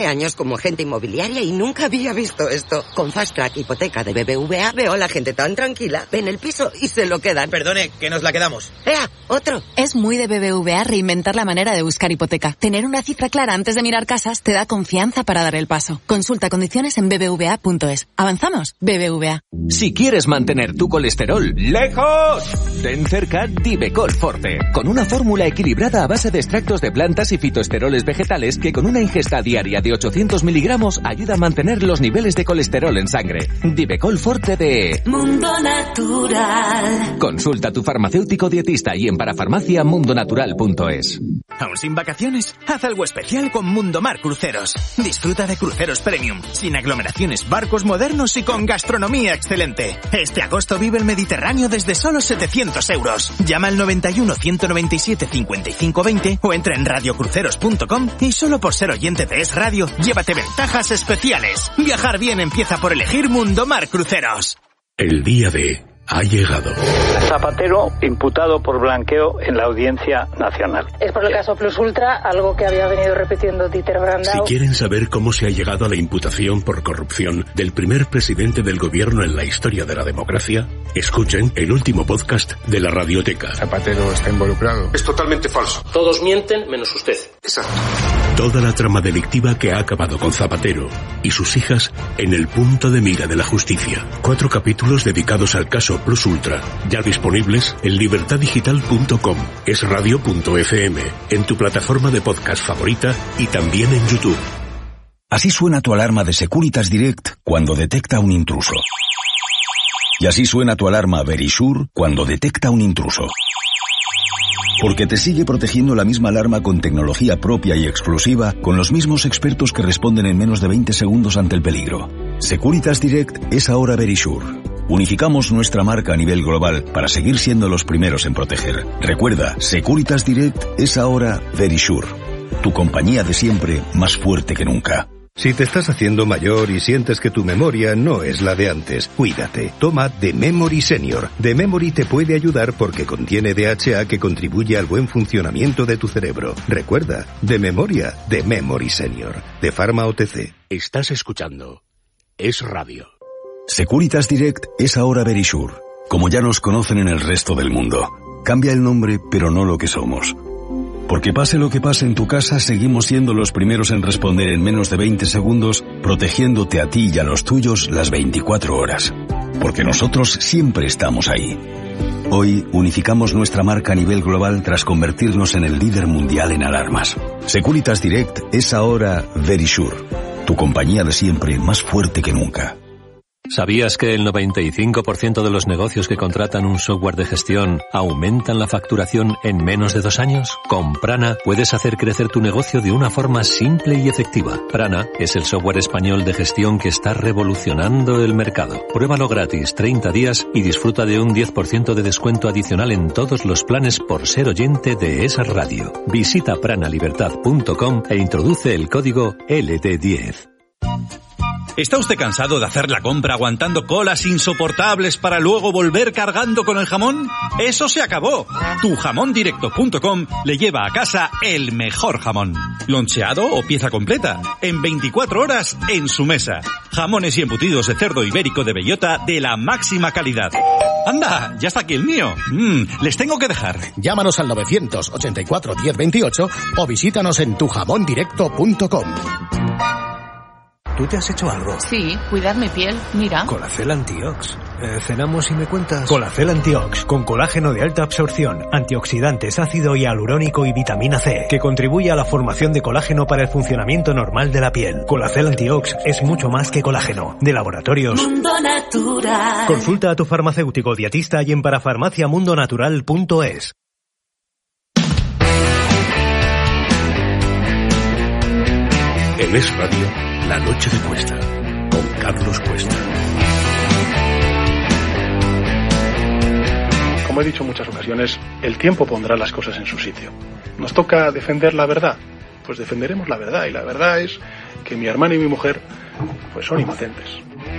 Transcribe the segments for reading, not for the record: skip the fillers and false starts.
años como agente inmobiliaria y nunca había visto esto. Con Fast Track Hipoteca de BBVA veo a la gente tan tranquila, ven el piso y se lo quedan. Perdone, que nos la quedamos. ¡Ea! ¡Otro! Es muy de BBVA reinventar la manera de buscar hipoteca. Tener una cifra clara antes de mirar casas te da confianza para dar el paso. Consulta condiciones en bbva.es. ¿Avanzamos? BBVA. Si quieres mantener tu colesterol lejos, ten cerca Divecol Forte, con una fórmula equilibrada a base de extractos de plantas y fitoesteroles vegetales que con una ingesta diaria de 800 miligramos ayuda a mantener los niveles de colesterol en sangre. Divecol Forte de Mundo Natural. Consulta a tu farmacéutico dietista y en parafarmaciamundonatural.es. ¿Aún sin vacaciones? Haz algo especial con Mundomar Cruceros. Disfruta de cruceros premium, sin aglomeraciones, barcos modernos y con gastronomía excelente. Este agosto vive el Mediterráneo desde solo 700 euros. Llama al 91 197 55 20 o entra en radiocruceros.com y solo por ser oyente de Es Radio, llévate ventajas especiales. Viajar bien empieza por elegir Mundomar Cruceros. El día D ha llegado. Zapatero imputado por blanqueo en la Audiencia Nacional. Es por el caso Plus Ultra, algo que había venido repitiendo Dieter Brandau. Si quieren saber cómo se ha llegado a la imputación por corrupción del primer presidente del gobierno en la historia de la democracia, escuchen el último podcast de la Radioteca. Zapatero está involucrado. Es totalmente falso. Todos mienten menos usted. Exacto. Toda la trama delictiva que ha acabado con Zapatero y sus hijas en el punto de mira de la justicia. 4 capítulos dedicados al caso Plus Ultra, ya disponibles en libertadigital.com, esradio.fm, en tu plataforma de podcast favorita y también en YouTube. Así suena tu alarma de Securitas Direct cuando detecta un intruso. Y así suena tu alarma Verisure cuando detecta un intruso. Porque te sigue protegiendo la misma alarma con tecnología propia y explosiva, con los mismos expertos que responden en menos de 20 segundos ante el peligro. Securitas Direct es ahora Verisure. Unificamos nuestra marca a nivel global para seguir siendo los primeros en proteger. Recuerda, Securitas Direct es ahora Verisure. Tu compañía de siempre, más fuerte que nunca. Si te estás haciendo mayor y sientes que tu memoria no es la de antes, cuídate. Toma The Memory Senior. The Memory te puede ayudar porque contiene DHA que contribuye al buen funcionamiento de tu cerebro. Recuerda, de memoria, The Memory Senior. De Pharma OTC. Estás escuchando Es Radio. Securitas Direct es ahora Verisure. Como ya nos conocen en el resto del mundo. Cambia el nombre, pero no lo que somos. Porque pase lo que pase en tu casa, seguimos siendo los primeros en responder en menos de 20 segundos, protegiéndote a ti y a los tuyos las 24 horas. Porque nosotros siempre estamos ahí. Hoy unificamos nuestra marca a nivel global tras convertirnos en el líder mundial en alarmas. Securitas Direct es ahora Verisure, tu compañía de siempre más fuerte que nunca. ¿Sabías que el 95% de los negocios que contratan un software de gestión aumentan la facturación en menos de 2 años? Con Prana puedes hacer crecer tu negocio de una forma simple y efectiva. Prana es el software español de gestión que está revolucionando el mercado. Pruébalo gratis 30 días y disfruta de un 10% de descuento adicional en todos los planes por ser oyente de esa radio. Visita pranalibertad.com e introduce el código LT10. ¿Está usted cansado de hacer la compra aguantando colas insoportables para luego volver cargando con el jamón? ¡Eso se acabó! Tujamondirecto.com le lleva a casa el mejor jamón. Loncheado o pieza completa. En 24 horas en su mesa. Jamones y embutidos de cerdo ibérico de bellota de la máxima calidad. ¡Anda! ¡Ya está aquí el mío! Les tengo que dejar. Llámanos al 984 1028 o visítanos en tujamondirecto.com. ¿Tú te has hecho algo? Sí, cuidar mi piel, mira. Colacel Antiox. ¿Cenamos y me cuentas? Colacel Antiox, con colágeno de alta absorción, antioxidantes, ácido hialurónico y vitamina C, que contribuye a la formación de colágeno para el funcionamiento normal de la piel. Colacel Antiox es mucho más que colágeno. De Laboratorios Mundo Natural. Consulta a tu farmacéutico dietista y en parafarmaciamundonatural.es. En Es Radio, La Noche de Cuesta, con Carlos Cuesta. Como he dicho en muchas ocasiones, el tiempo pondrá las cosas en su sitio. ¿Nos toca defender la verdad? Pues defenderemos la verdad, y la verdad es que mi hermano y mi mujer pues son inocentes.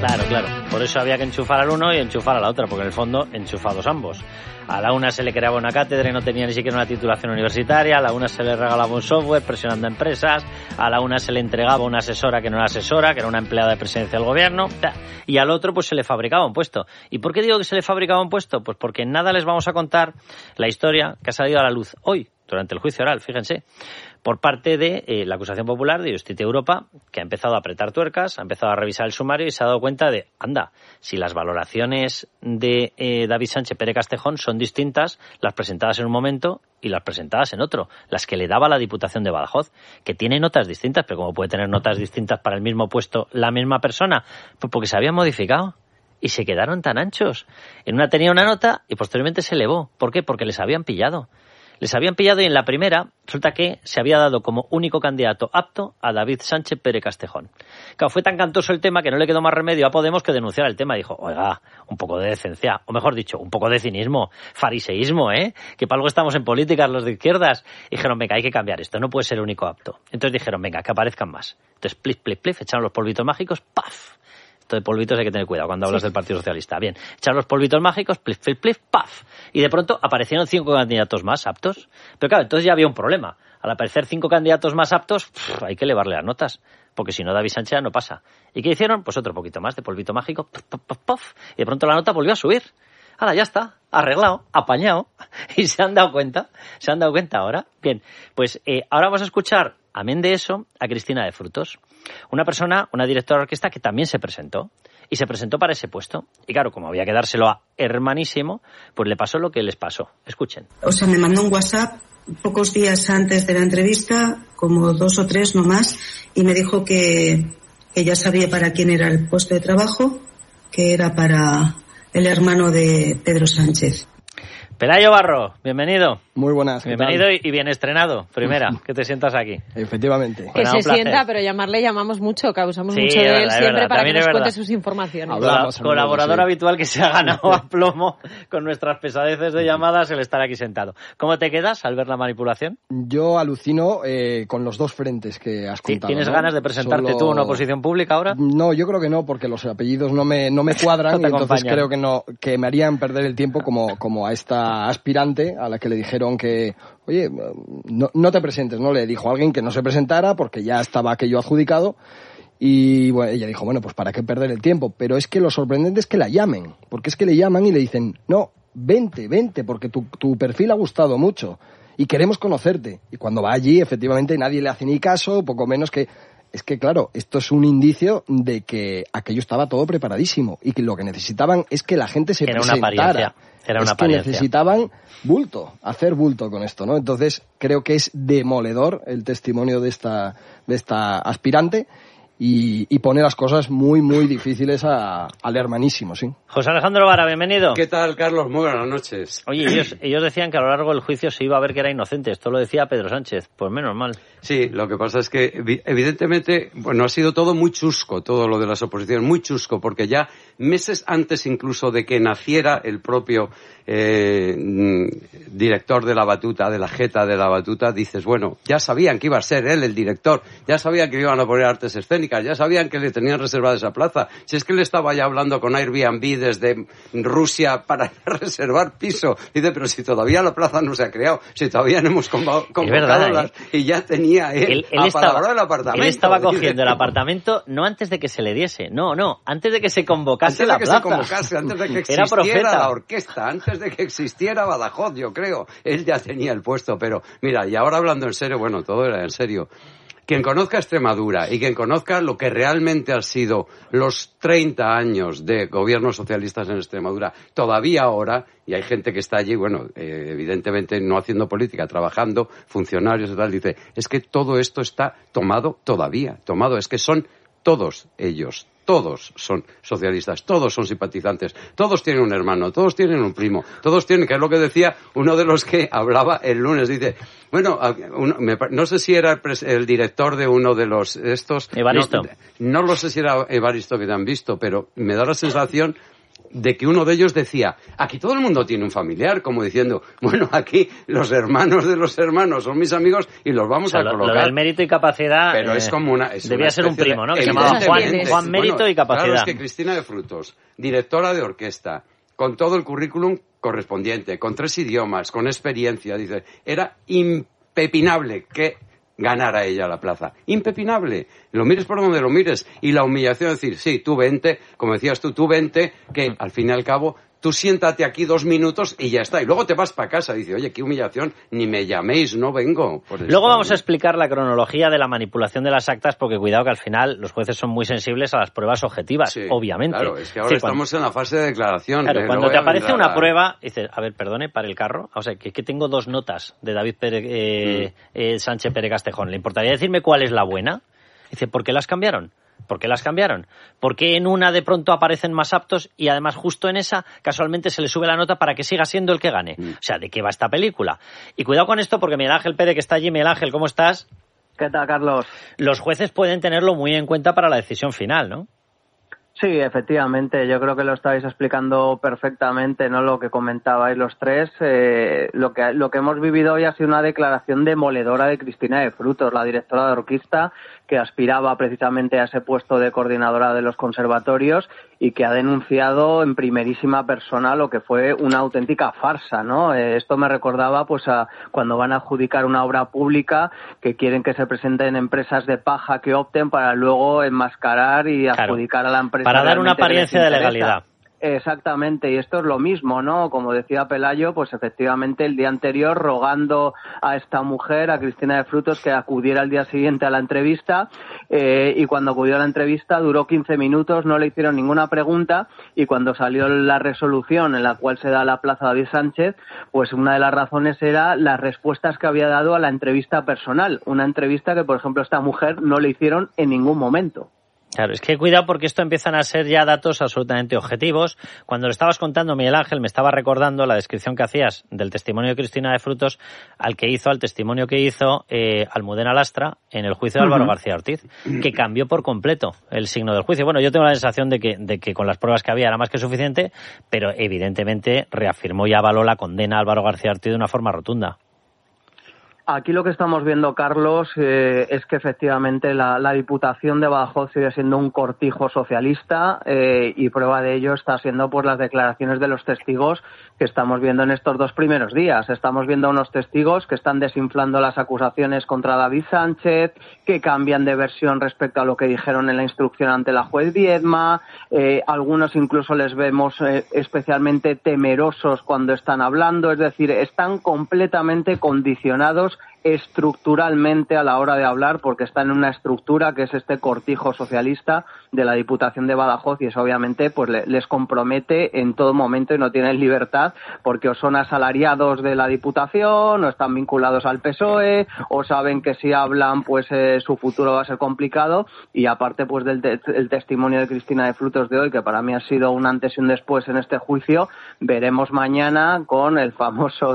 Claro. Por eso había que enchufar al uno y enchufar a la otra, porque en el fondo enchufados ambos. A la una se le creaba una cátedra y no tenía ni siquiera una titulación universitaria, a la una se le regalaba un software presionando a empresas, a la una se le entregaba una asesora que no era asesora, que era una empleada de presidencia del gobierno, y al otro pues se le fabricaba un puesto. ¿Y por qué digo que se le fabricaba un puesto? Pues porque en nada les vamos a contar la historia que ha salido a la luz hoy, durante el juicio oral, fíjense, por parte de la acusación popular de Justicia Europa, que ha empezado a apretar tuercas, ha empezado a revisar el sumario y se ha dado cuenta de, anda, si las valoraciones de David Sánchez Pérez Castejón son distintas, las presentadas en un momento y las presentadas en otro, las que le daba la Diputación de Badajoz, que tiene notas distintas, pero ¿cómo puede tener notas distintas para el mismo puesto la misma persona? Pues porque se habían modificado y se quedaron tan anchos. En una tenía una nota y posteriormente se elevó. ¿Por qué? Porque les habían pillado. Les habían pillado y en la primera resulta que se había dado como único candidato apto a David Sánchez Pérez Castejón. Claro, fue tan cantoso el tema que no le quedó más remedio a Podemos que denunciar el tema. Dijo, oiga, un poco de decencia, o mejor dicho, un poco de cinismo, fariseísmo, que para algo estamos en políticas los de izquierdas. Y dijeron, venga, hay que cambiar esto, no puede ser el único apto. Entonces dijeron, venga, que aparezcan más. Entonces, plif, echaron los polvitos mágicos, ¡paf! De polvitos hay que tener cuidado cuando hablas del Partido Socialista. Bien, echaron los polvitos mágicos, plif, paf. Y de pronto aparecieron 5 candidatos más aptos. Pero claro, entonces ya había un problema. Al aparecer 5 candidatos más aptos, hay que elevarle las notas. Porque si no, David Sánchez ya no pasa. ¿Y qué hicieron? Pues otro poquito más de polvito mágico, paf. Y de pronto la nota volvió a subir. Ahora ya está, arreglado, apañado. Y se han dado cuenta ahora. Bien, pues ahora vamos a escuchar, amén de eso, a Cristina de Frutos. Una persona, una directora de orquesta que también se presentó. Y se presentó para ese puesto. Y claro, como había que dárselo a hermanísimo, pues le pasó lo que les pasó. Escuchen. O sea, me mandó un WhatsApp pocos días antes de la entrevista, como 2 o 3 no más, y me dijo que ya sabía para quién era el puesto de trabajo, que era para el hermano de Pedro Sánchez. Pelayo Barro, bienvenido. Muy buenas. Bienvenido y bien estrenado. Primera, que te sientas aquí. Efectivamente. Que se sienta, pero llamarle llamamos mucho, que abusamos mucho de él siempre para que nos cuente sus informaciones. Colaborador habitual que se ha ganado a plomo con nuestras pesadeces de llamadas el estar aquí sentado. ¿Cómo te quedas al ver la manipulación? Yo alucino con los dos frentes que has contado. ¿Tienes ganas de presentarte tú en una oposición pública ahora? No, yo creo que no, porque los apellidos no me cuadran y entonces creo que me harían perder el tiempo como a esta aspirante a la que le dijeron que, oye, no te presentes, ¿no? Le dijo a alguien que no se presentara porque ya estaba aquello adjudicado y bueno, ella dijo, bueno, pues para qué perder el tiempo. Pero es que lo sorprendente es que la llamen, porque es que le llaman y le dicen, no, vente, porque tu perfil ha gustado mucho y queremos conocerte. Y cuando va allí, efectivamente, nadie le hace ni caso, poco menos que... Es que, claro, esto es un indicio de que aquello estaba todo preparadísimo y que lo que necesitaban es que la gente se presentara. Era una apariencia. Que necesitaban hacer bulto con esto, ¿no? Entonces, creo que es demoledor el testimonio de esta aspirante y pone las cosas muy, muy difíciles al hermanísimo, sí. José Alejandro Vara, bienvenido. ¿Qué tal, Carlos? Muy buenas noches. Oye, ellos decían que a lo largo del juicio se iba a ver que era inocente. Esto lo decía Pedro Sánchez. Pues menos mal. Sí, lo que pasa es que evidentemente, bueno, ha sido todo muy chusco, todo lo de las oposiciones, muy chusco, porque ya meses antes incluso de que naciera el propio director de la batuta, de la jeta de la batuta, dices, bueno, ya sabían que iba a ser él el director, ya sabían que iban a poner artes escénicas, ya sabían que le tenían reservada esa plaza. Si es que él estaba ya hablando con Airbnb desde Rusia para reservar piso. Dice, pero si todavía la plaza no se ha creado, si todavía no hemos convocado y ya tenía él apalabrado el apartamento. Él estaba cogiendo el apartamento no antes de que se le diese, no, antes de que se convocase la plaza. Antes de que existiera la orquesta, antes de que existiera Badajoz, yo creo. Él ya tenía el puesto, pero mira, y ahora hablando en serio, bueno, todo era en serio. Quien conozca Extremadura y quien conozca lo que realmente han sido los 30 años de gobiernos socialistas en Extremadura, todavía ahora, y hay gente que está allí, bueno, evidentemente no haciendo política, trabajando, funcionarios y tal, dice, es que todo esto está tomado, es que son todos ellos, todos son socialistas, todos son simpatizantes, todos tienen un hermano, todos tienen un primo, todos tienen, que es lo que decía uno de los que hablaba el lunes, dice, bueno, no sé si era el director de uno de los estos... Evaristo. No lo sé si era Evaristo que te han visto, pero me da la sensación de que uno de ellos decía, aquí todo el mundo tiene un familiar, como diciendo, bueno, aquí los hermanos de los hermanos son mis amigos y los vamos a colocar. Lo del mérito y capacidad, pero es como debía ser un primo, ¿no? Que se llamaba Juan Mérito y Capacidad. Claro, es que Cristina de Frutos, directora de orquesta, con todo el currículum correspondiente, con 3 idiomas, con experiencia, dice, era impepinable que ganara ella la plaza. Impepinable. Lo mires por donde lo mires. Y la humillación es decir, sí, tú vente, como decías tú vente, que al fin y al cabo tú siéntate aquí 2 minutos y ya está. Y luego te vas para casa. Dice, oye, qué humillación, ni me llaméis, no vengo. Luego vamos a explicar la cronología de la manipulación de las actas, porque cuidado que al final los jueces son muy sensibles a las pruebas objetivas, sí, obviamente. Claro, es que ahora estamos en la fase de declaración. Claro, cuando te aparece una prueba, dices, a ver, perdone, para el carro. O sea, que tengo 2 notas de David Sánchez Pérez Castejón. ¿Le importaría decirme cuál es la buena? Dice, ¿por qué las cambiaron? ¿Por qué las cambiaron? ¿Por qué en una de pronto aparecen más aptos y además justo en esa casualmente se le sube la nota para que siga siendo el que gane? O sea, ¿de qué va esta película? Y cuidado con esto porque Miguel Ángel Pérez, que está allí. Miguel Ángel, ¿cómo estás? ¿Qué tal, Carlos? Los jueces pueden tenerlo muy en cuenta para la decisión final, ¿no? Sí, efectivamente, yo creo que lo estáis explicando perfectamente, ¿no? Lo que comentabais los tres. Lo que hemos vivido hoy ha sido una declaración demoledora de Cristina de Frutos, la directora de orquesta, que aspiraba precisamente a ese puesto de coordinadora de los conservatorios y que ha denunciado en primerísima persona lo que fue una auténtica farsa, ¿no? Esto me recordaba pues a cuando van a adjudicar una obra pública que quieren que se presenten empresas de paja que opten para luego enmascarar y adjudicar a la empresa. Para dar una apariencia de legalidad. Exactamente, y esto es lo mismo, ¿no? Como decía Pelayo, pues efectivamente el día anterior rogando a esta mujer, a Cristina de Frutos, que acudiera al día siguiente a la entrevista, y cuando acudió a la entrevista duró 15 minutos, no le hicieron ninguna pregunta, y cuando salió la resolución en la cual se da la plaza a David Sánchez, pues una de las razones era las respuestas que había dado a la entrevista personal, una entrevista que, por ejemplo, a esta mujer no le hicieron en ningún momento. Claro, es que cuidado porque esto empiezan a ser ya datos absolutamente objetivos. Cuando lo estabas contando, Miguel Ángel, me estaba recordando la descripción que hacías del testimonio de Cristina de Frutos al testimonio que hizo Almudena Lastra en el juicio de Álvaro García Ortiz, que cambió por completo el signo del juicio. Bueno, yo tengo la sensación de que con las pruebas que había era más que suficiente, pero evidentemente reafirmó y avaló la condena a Álvaro García Ortiz de una forma rotunda. Aquí lo que estamos viendo, Carlos, es que efectivamente la Diputación de Badajoz sigue siendo un cortijo socialista y prueba de ello está siendo pues las declaraciones de los testigos que estamos viendo en estos 2 primeros días. Estamos viendo a unos testigos que están desinflando las acusaciones contra David Sánchez, que cambian de versión respecto a lo que dijeron en la instrucción ante la juez Viedma. Algunos incluso les vemos especialmente temerosos cuando están hablando, es decir, están completamente condicionados estructuralmente a la hora de hablar porque está en una estructura que es este cortijo socialista de la Diputación de Badajoz y eso obviamente pues les compromete en todo momento y no tienen libertad porque o son asalariados de la Diputación o están vinculados al PSOE o saben que si hablan pues su futuro va a ser complicado y aparte pues del testimonio de Cristina de Frutos de hoy que para mí ha sido un antes y un después en este juicio, veremos mañana con el famoso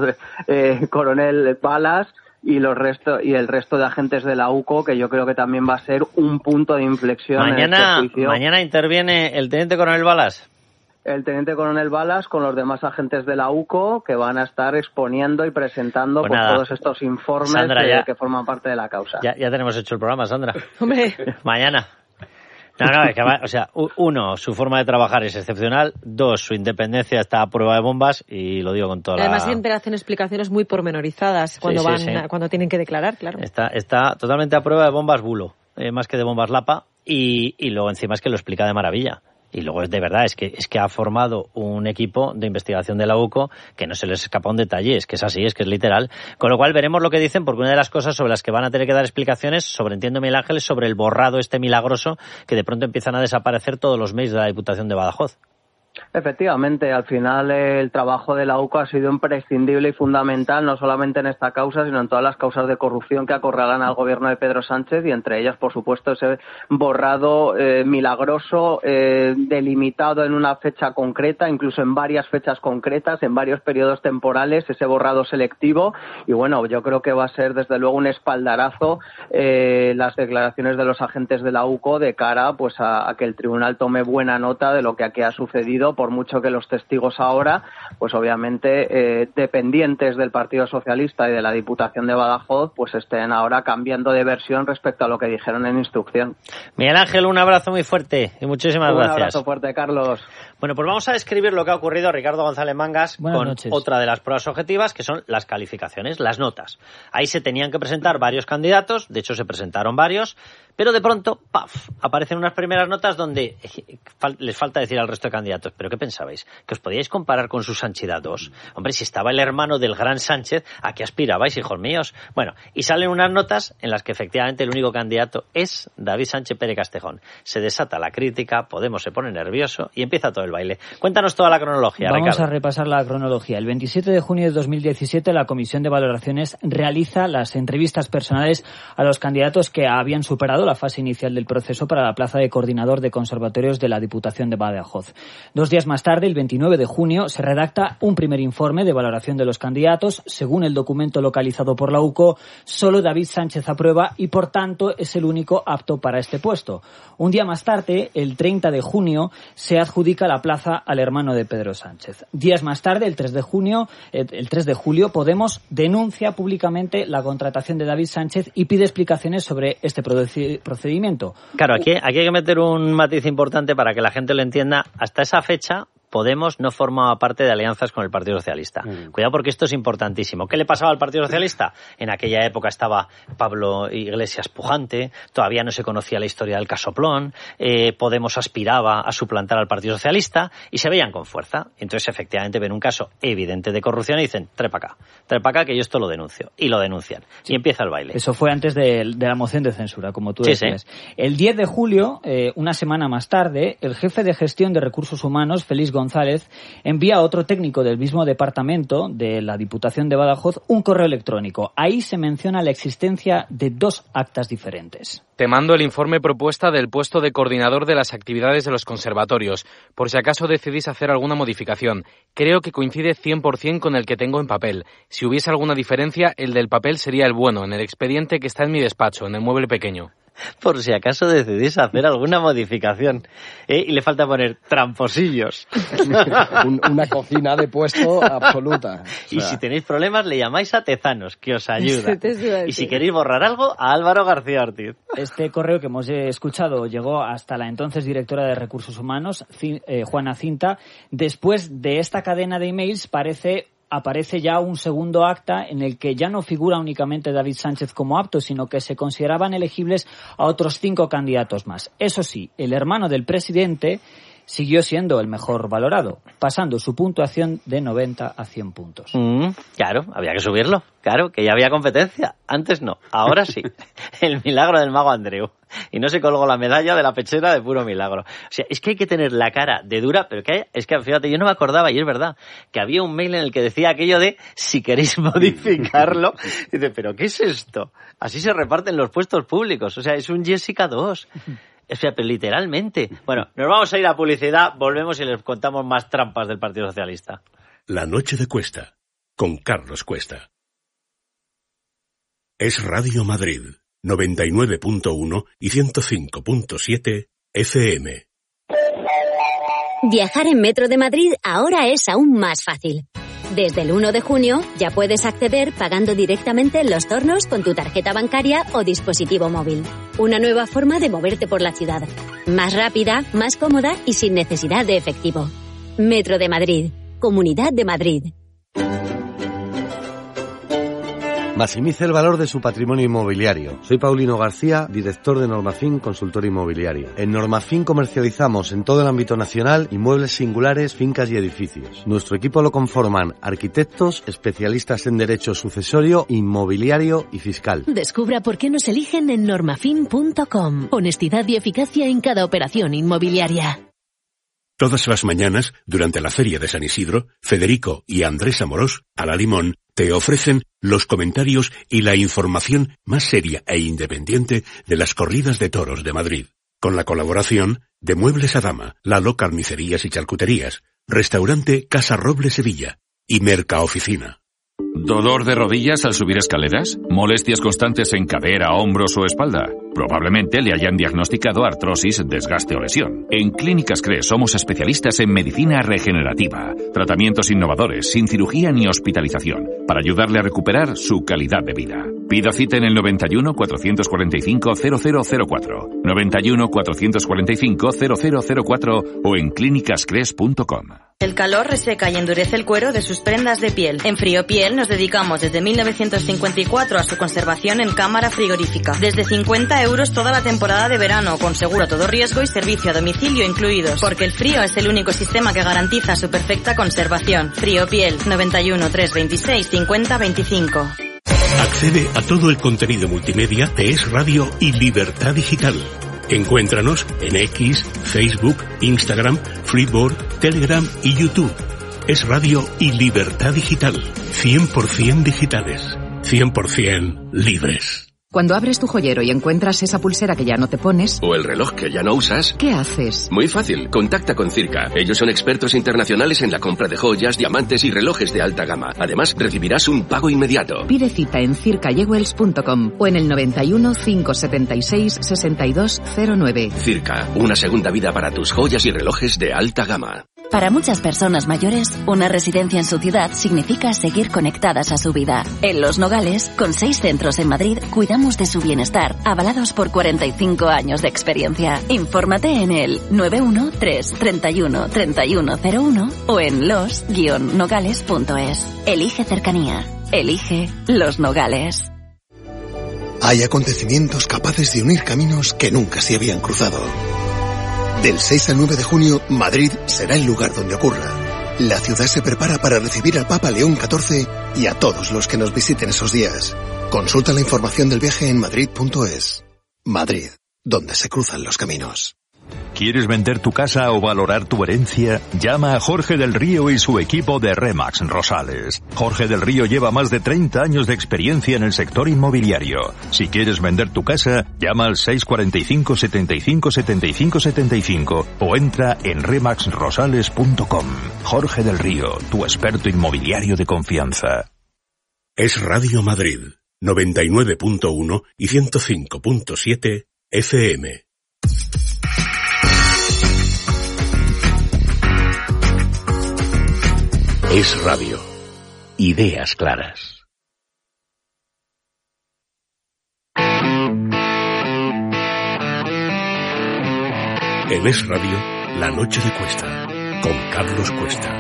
coronel Balas y el resto de agentes de la UCO, que yo creo que también va a ser un punto de inflexión en este juicio. Mañana interviene el teniente coronel Balas. El teniente coronel Balas con los demás agentes de la UCO que van a estar exponiendo y presentando pues todos estos informes Sandra, que forman parte de la causa. Ya tenemos hecho el programa, Sandra. Hombre. Mañana. No, es que o sea, 1, su forma de trabajar es excepcional, 2, su independencia está a prueba de bombas y lo digo con toda Además siempre hacen explicaciones muy pormenorizadas cuando cuando tienen que declarar, claro. Está totalmente a prueba de bombas bulo, más que de bombas lapa y luego encima es que lo explica de maravilla. Y luego es de verdad, es que ha formado un equipo de investigación de la UCO que no se les escapa un detalle, es que es así, es que es literal. Con lo cual veremos lo que dicen, porque una de las cosas sobre las que van a tener que dar explicaciones, entiendo Miguel Ángel, es sobre el borrado milagroso que de pronto empiezan a desaparecer todos los mails de la Diputación de Badajoz. Efectivamente, al final el trabajo de la UCO ha sido imprescindible y fundamental, no solamente en esta causa, sino en todas las causas de corrupción que acorralan al gobierno de Pedro Sánchez y entre ellas, por supuesto, ese borrado milagroso, delimitado en una fecha concreta, incluso en varias fechas concretas, en varios periodos temporales, ese borrado selectivo. Y bueno, yo creo que va a ser desde luego un espaldarazo las declaraciones de los agentes de la UCO de cara pues a que el tribunal tome buena nota de lo que aquí ha sucedido ocurrido, por mucho que los testigos ahora, pues obviamente dependientes del Partido Socialista y de la Diputación de Badajoz, pues estén ahora cambiando de versión respecto a lo que dijeron en instrucción. Miguel Ángel, un abrazo muy fuerte y muchísimas gracias. Un abrazo fuerte, Carlos. Bueno, pues vamos a describir lo que ha ocurrido, Ricardo González Mangas, con otra de las pruebas objetivas, que son las calificaciones, las notas. Ahí se tenían que presentar varios candidatos, de hecho se presentaron varios, pero de pronto, ¡paf!, aparecen unas primeras notas donde les falta decir al resto de candidatos, ¿pero qué pensabais? ¿Que os podíais comparar con su Sanchidad 2? Hombre, si estaba el hermano del gran Sánchez, ¿a qué aspirabais, hijos míos? Bueno, y salen unas notas en las que efectivamente el único candidato es David Sánchez Pérez Castejón. Se desata la crítica, Podemos se pone nervioso y empieza todo el baile. Cuéntanos toda la cronología, Vamos Ricardo. a repasar la cronología. El 27 de junio de 2017 la Comisión de Valoraciones realiza las entrevistas personales a los candidatos que habían superado la fase inicial del proceso para la plaza de coordinador de conservatorios de la Diputación de Badajoz. 2 días más tarde, el 29 de junio, se redacta un primer informe de valoración de los candidatos. Según el documento localizado por la UCO, solo David Sánchez aprueba y, por tanto, es el único apto para este puesto. Un día más tarde, el 30 de junio, se adjudica la plaza al hermano de Pedro Sánchez. Días más tarde, el 3 de julio, Podemos denuncia públicamente la contratación de David Sánchez y pide explicaciones sobre este procedimiento. Claro, aquí hay que meter un matiz importante para que la gente lo entienda. Hasta esa fecha, Podemos no formaba parte de alianzas con el Partido Socialista. Cuidado, porque esto es importantísimo. ¿Qué le pasaba al Partido Socialista? En aquella época estaba Pablo Iglesias pujante, todavía no se conocía la historia del casoplón, Podemos aspiraba a suplantar al Partido Socialista y se veían con fuerza. Entonces, efectivamente, ven un caso evidente de corrupción y dicen, trae para acá, que yo esto lo denuncio. Y lo denuncian. Sí. Y empieza el baile. Eso fue antes de la moción de censura, como tú decías. Sí. El 10 de julio, una semana más tarde, el jefe de gestión de recursos humanos, Félix González, envía a otro técnico del mismo departamento de la Diputación de Badajoz un correo electrónico. Ahí se menciona la existencia de 2 actas diferentes. Te mando el informe propuesta del puesto de coordinador de las actividades de los conservatorios, por si acaso decidís hacer alguna modificación. Creo que coincide 100% con el que tengo en papel. Si hubiese alguna diferencia, el del papel sería el bueno, en el expediente que está en mi despacho, en el mueble pequeño. Por si acaso decidís hacer alguna modificación. Y le falta poner tramposillos. Una cocina de puesto absoluta. Y si tenéis problemas, le llamáis a Tezanos, que os ayuda. Y si queréis borrar algo, a Álvaro García Ortiz. Este correo que hemos escuchado llegó hasta la entonces directora de Recursos Humanos, Juana Cinta. Después de esta cadena de emails aparece ya un segundo acta en el que ya no figura únicamente David Sánchez como apto, sino que se consideraban elegibles a otros 5 candidatos más. Eso sí, el hermano del presidente siguió siendo el mejor valorado, pasando su puntuación de 90 a 100 puntos. Claro, había que subirlo. Claro, que ya había competencia. Antes no, ahora sí. El milagro del mago Andreu. Y no se colgó la medalla de la pechera de puro milagro. O sea, es que hay que tener la cara de dura, pero es que fíjate, yo no me acordaba, y es verdad, que había un mail en el que decía aquello de si queréis modificarlo. Dice, ¿pero qué es esto? Así se reparten los puestos públicos. O sea, es un Jessica 2. O sea, pero literalmente. Bueno, nos vamos a ir a publicidad, volvemos y les contamos más trampas del Partido Socialista. La noche de Cuesta, con Carlos Cuesta. Es Radio Madrid, 99.1 y 105.7 FM. Viajar en Metro de Madrid ahora es aún más fácil. Desde el 1 de junio ya puedes acceder pagando directamente en los tornos con tu tarjeta bancaria o dispositivo móvil. Una nueva forma de moverte por la ciudad. Más rápida, más cómoda y sin necesidad de efectivo. Metro de Madrid. Comunidad de Madrid. Maximice el valor de su patrimonio inmobiliario. Soy Paulino García, director de Normafin Consultora Inmobiliaria. En Normafin comercializamos en todo el ámbito nacional inmuebles singulares, fincas y edificios. Nuestro equipo lo conforman arquitectos, especialistas en derecho sucesorio, inmobiliario y fiscal. Descubra por qué nos eligen en normafin.com. Honestidad y eficacia en cada operación inmobiliaria. Todas las mañanas, durante la Feria de San Isidro, Federico y Andrés Amorós, a la Limón, te ofrecen los comentarios y la información más seria e independiente de las corridas de toros de Madrid. Con la colaboración de Muebles a Dama, Lalo Carnicerías y Charcuterías, Restaurante Casa Roble Sevilla y Mercaoficina. ¿Dolor de rodillas al subir escaleras? ¿Molestias constantes en cadera, hombros o espalda? Probablemente le hayan diagnosticado artrosis, desgaste o lesión. En Clínicas CRES somos especialistas en medicina regenerativa, tratamientos innovadores, sin cirugía ni hospitalización, para ayudarle a recuperar su calidad de vida. Pida cita en el 91 445 0004, 91 445 0004 o en clínicascres.com. El calor reseca y endurece el cuero de sus prendas de piel. En Friopiel nos dedicamos desde 1954 a su conservación en cámara frigorífica. Desde 50 euros toda la temporada de verano, con seguro a todo riesgo y servicio a domicilio incluidos. Porque el frío es el único sistema que garantiza su perfecta conservación. Friopiel, 91 326 50 25. Accede a todo el contenido multimedia de Es Radio y Libertad Digital. Encuéntranos en X, Facebook, Instagram, Freeboard, Telegram y YouTube. Es Radio y Libertad Digital. 100% digitales. 100% libres. Cuando abres tu joyero y encuentras esa pulsera que ya no te pones... o el reloj que ya no usas... ¿qué haces? Muy fácil. Contacta con Circa. Ellos son expertos internacionales en la compra de joyas, diamantes y relojes de alta gama. Además, recibirás un pago inmediato. Pide cita en circayewells.com o en el 91 576 6209. Circa. Una segunda vida para tus joyas y relojes de alta gama. Para muchas personas mayores, una residencia en su ciudad significa seguir conectadas a su vida. En Los Nogales, con 6 centros en Madrid, cuidamos de su bienestar, avalados por 45 años de experiencia. Infórmate en el 913 31 3101 o en los-nogales.es. Elige cercanía. Elige Los Nogales. Hay acontecimientos capaces de unir caminos que nunca se habían cruzado. Del 6 al 9 de junio, Madrid será el lugar donde ocurra. La ciudad se prepara para recibir al Papa León XIV y a todos los que nos visiten esos días. Consulta la información del viaje en madrid.es. Madrid, donde se cruzan los caminos. ¿Quieres vender tu casa o valorar tu herencia? Llama a Jorge del Río y su equipo de Remax Rosales. Jorge del Río lleva más de 30 años de experiencia en el sector inmobiliario. Si quieres vender tu casa, llama al 645 75 75 75 o entra en remaxrosales.com. Jorge del Río, tu experto inmobiliario de confianza. Es Radio Madrid, 99.1 y 105.7 FM. Es Radio. Ideas claras. En Es Radio, La Noche de Cuesta, con Carlos Cuesta.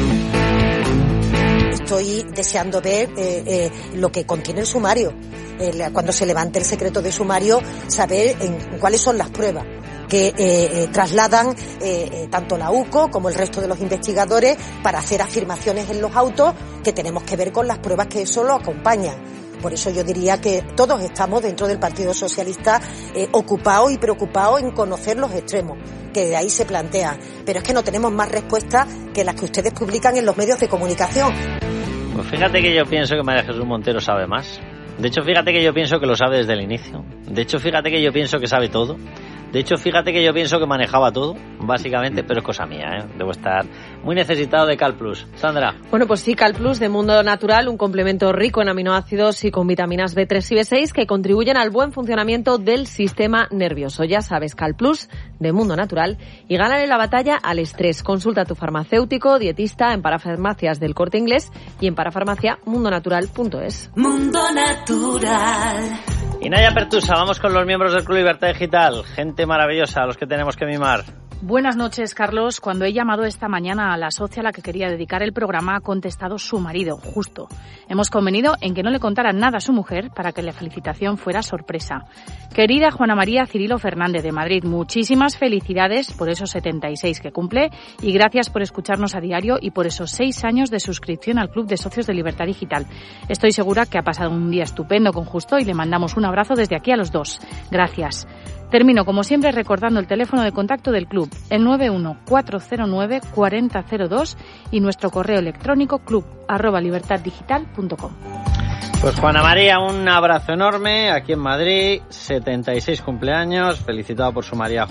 Estoy deseando ver lo que contiene el sumario. Cuando se levante el secreto de sumario, saber cuáles son las pruebas que trasladan tanto la UCO como el resto de los investigadores para hacer afirmaciones en los autos que tenemos que ver con las pruebas que eso lo acompañan. Por eso yo diría que todos estamos dentro del Partido Socialista ocupados y preocupados en conocer los extremos que de ahí se plantean. Pero es que no tenemos más respuestas que las que ustedes publican en los medios de comunicación. Pues fíjate que yo pienso que María Jesús Montero sabe más. De hecho, fíjate que yo pienso que lo sabe desde el inicio. De hecho, fíjate que yo pienso que sabe todo. De hecho, fíjate que yo pienso que manejaba todo, básicamente, pero es cosa mía, ¿eh? Debo estar muy necesitado de Cal Plus. Sandra. Bueno, pues sí, Cal Plus de Mundo Natural, un complemento rico en aminoácidos y con vitaminas B3 y B6 que contribuyen al buen funcionamiento del sistema nervioso. Ya sabes, Cal Plus de Mundo Natural y gánale la batalla al estrés. Consulta a tu farmacéutico, dietista en parafarmacias del Corte Inglés y en parafarmaciamundonatural.es. Mundo Natural. Y Naya Pertusa, vamos con los miembros del Club Libertad Digital. Gente maravillosa, a los que tenemos que mimar. Buenas noches, Carlos. Cuando he llamado esta mañana a la socia a la que quería dedicar el programa, ha contestado su marido, justo. Hemos convenido en que no le contara nada a su mujer para que la felicitación fuera sorpresa. Querida Juana María Cirilo Fernández de Madrid, muchísimas felicidades por esos 76 que cumple y gracias por escucharnos a diario y por esos 6 años de suscripción al Club de Socios de Libertad Digital. Estoy segura que ha pasado un día estupendo con Justo y le mandamos un abrazo desde aquí a los dos. Gracias. Termino, como siempre, recordando el teléfono de contacto del club, el 91409-4002 y nuestro correo electrónico club@libertaddigital.com. Pues Juana María, un abrazo enorme aquí en Madrid, 76 cumpleaños, felicitado por su marido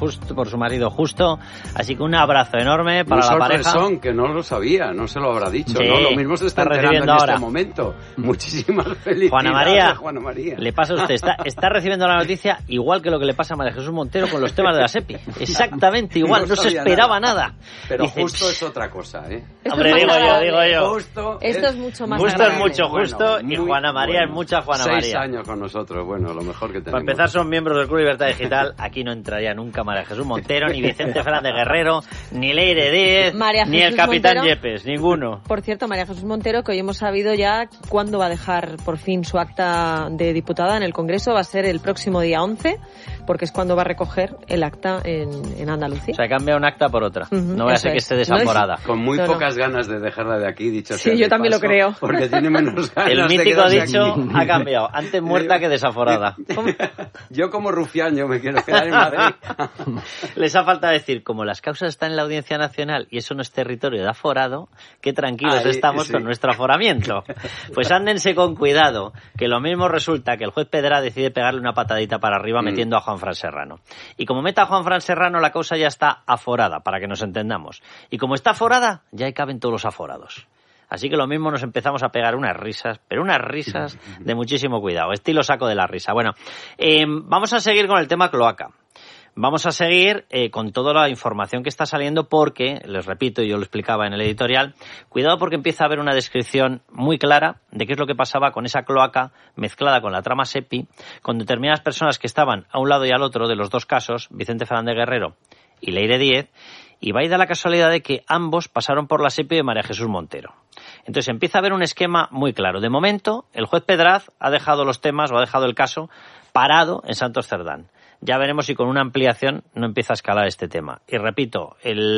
Justo, así que un abrazo enorme para la pareja. Que no lo sabía, no se lo habrá dicho, sí, ¿no? Lo mismo se está enterando en ahora. Este momento. Muchísimas felicidades, Juana María. Le pasa a usted, está recibiendo la noticia igual que lo que le pasa a María Jesús Montero con los temas de la SEPI. Exactamente igual, no se esperaba nada. Pero dice, Justo es otra cosa, ¿eh? Hombre, digo yo. Justo esto es mucho más Justo agradable. Es mucho Justo y Juana María es mucha Juana María. 6 años con nosotros, bueno, lo mejor que tenemos. Para empezar, son miembros del Club Libertad Digital. Aquí no entraría nunca María Jesús Montero, ni Vicente Fernández Guerrero, ni Leire Díez, ni el Capitán Montero, Yepes, ninguno. Por cierto, María Jesús Montero, que hoy hemos sabido ya cuándo va a dejar por fin su acta de diputada en el Congreso, va a ser el próximo día 11, porque es cuando va a recoger el acta en Andalucía. O sea, cambia un acta por otra. No vaya a ser que esté desaforada. Con muy pocas ganas de dejarla de aquí, dicho sea. Sí, yo también lo creo. Porque tiene menos ganas. El mítico dicho ha cambiado. Antes muerta que desaforada. Yo como rufián, yo me quiero quedar en Madrid. Les ha faltado decir, como las causas están en la Audiencia Nacional y eso no es territorio de aforado, qué tranquilos estamos con nuestro aforamiento. Pues ándense con cuidado, que lo mismo resulta que el juez Pedra decide pegarle una patadita para arriba metiendo a Juanfran Serrano. Y como meta a Juanfran Serrano, la causa ya está aforada, para que nos entendamos. Y como está aforada, ya ahí caben todos los aforados. Así que lo mismo nos empezamos a pegar unas risas, pero unas risas de muchísimo cuidado, estilo saco de la risa. Bueno, vamos a seguir con el tema cloaca. Vamos a seguir con toda la información que está saliendo porque, les repito, yo lo explicaba en el editorial, cuidado porque empieza a haber una descripción muy clara de qué es lo que pasaba con esa cloaca mezclada con la trama SEPI, con determinadas personas que estaban a un lado y al otro de los dos casos, Vicente Fernández Guerrero y Leire Díez, y va a dar la casualidad de que ambos pasaron por la SEPI de María Jesús Montero. Entonces empieza a haber un esquema muy claro. De momento, el juez Pedraz ha dejado los temas o ha dejado el caso parado en Santos Cerdán. Ya veremos si con una ampliación no empieza a escalar este tema. Y repito,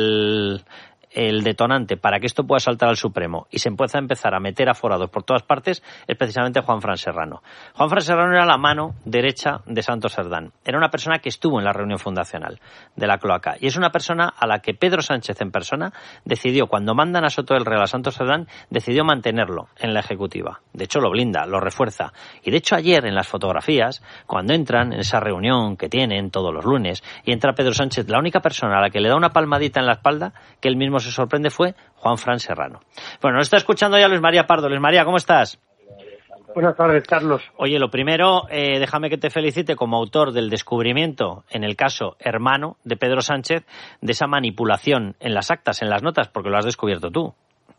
el detonante para que esto pueda saltar al Supremo y se pueda empezar a meter aforados por todas partes es precisamente Juanfran Serrano. Juanfran Serrano era la mano derecha de Santos Cerdán. Era una persona que estuvo en la reunión fundacional de la cloaca y es una persona a la que Pedro Sánchez en persona decidió, cuando mandan a Soto del Real a Santos Cerdán, decidió mantenerlo en la ejecutiva. De hecho lo blinda, lo refuerza. Y de hecho ayer en las fotografías, cuando entran en esa reunión que tienen todos los lunes y entra Pedro Sánchez, la única persona a la que le da una palmadita en la espalda, que él mismo se sorprende, fue Juanfran Serrano. Bueno, nos está escuchando ya Luis María Pardo. Luis María, ¿cómo estás? Buenas tardes, Carlos. Oye, lo primero, déjame que te felicite como autor del descubrimiento, en el caso hermano de Pedro Sánchez, de esa manipulación en las actas, en las notas, porque lo has descubierto tú.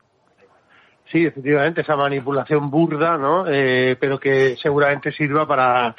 Sí, efectivamente, esa manipulación burda, ¿no? Pero que seguramente sirva para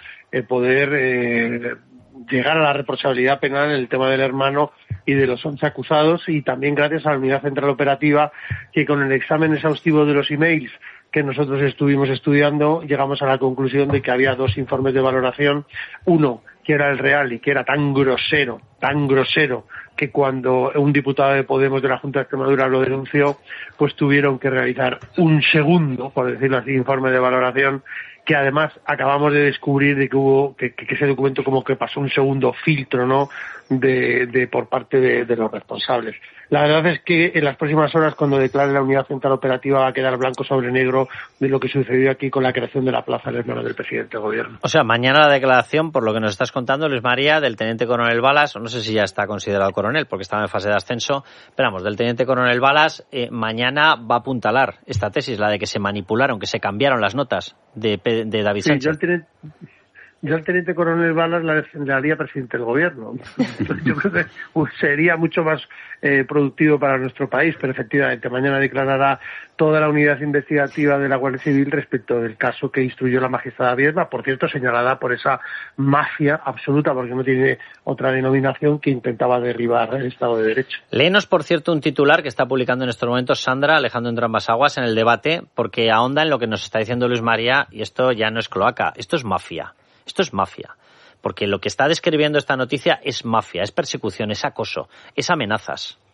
poder llegar a la responsabilidad penal en el tema del hermano y de los 11 acusados, y también gracias a la Unidad Central Operativa, que con el examen exhaustivo de los emails que nosotros estuvimos estudiando, llegamos a la conclusión de que había 2 informes de valoración, uno que era el real y que era tan grosero, que cuando un diputado de Podemos de la Junta de Extremadura lo denunció, pues tuvieron que realizar un segundo, por decirlo así, informe de valoración, que además acabamos de descubrir de que hubo que ese documento como que pasó un segundo filtro, ¿no?, de por parte de los responsables. La verdad es que en las próximas horas, cuando declare la Unidad Central Operativa, va a quedar blanco sobre negro de lo que sucedió aquí con la creación de la plaza del hermano del presidente del gobierno. O sea, mañana la declaración, por lo que nos estás contando, Luis María, del teniente coronel Balas, no sé si ya está considerado coronel porque estaba en fase de ascenso, pero vamos, del teniente coronel Balas, mañana va a apuntalar esta tesis, la de que se manipularon, que se cambiaron las notas de David Sánchez. Yo al teniente coronel Balas la haría presidente del gobierno. Yo creo que sería mucho más productivo para nuestro país, pero efectivamente mañana declarará toda la unidad investigativa de la Guardia Civil respecto del caso que instruyó la magistrada Viedma, por cierto señalada por esa mafia absoluta, porque no tiene otra denominación, que intentaba derribar el Estado de Derecho. Léenos, por cierto, un titular que está publicando en estos momentos Sandra Alejandro entre ambas aguas en el debate, porque ahonda en lo que nos está diciendo Luis María, y esto ya no es cloaca, esto es mafia. Esto es mafia, porque lo que está describiendo esta noticia es mafia, es persecución, es acoso, es amenazas.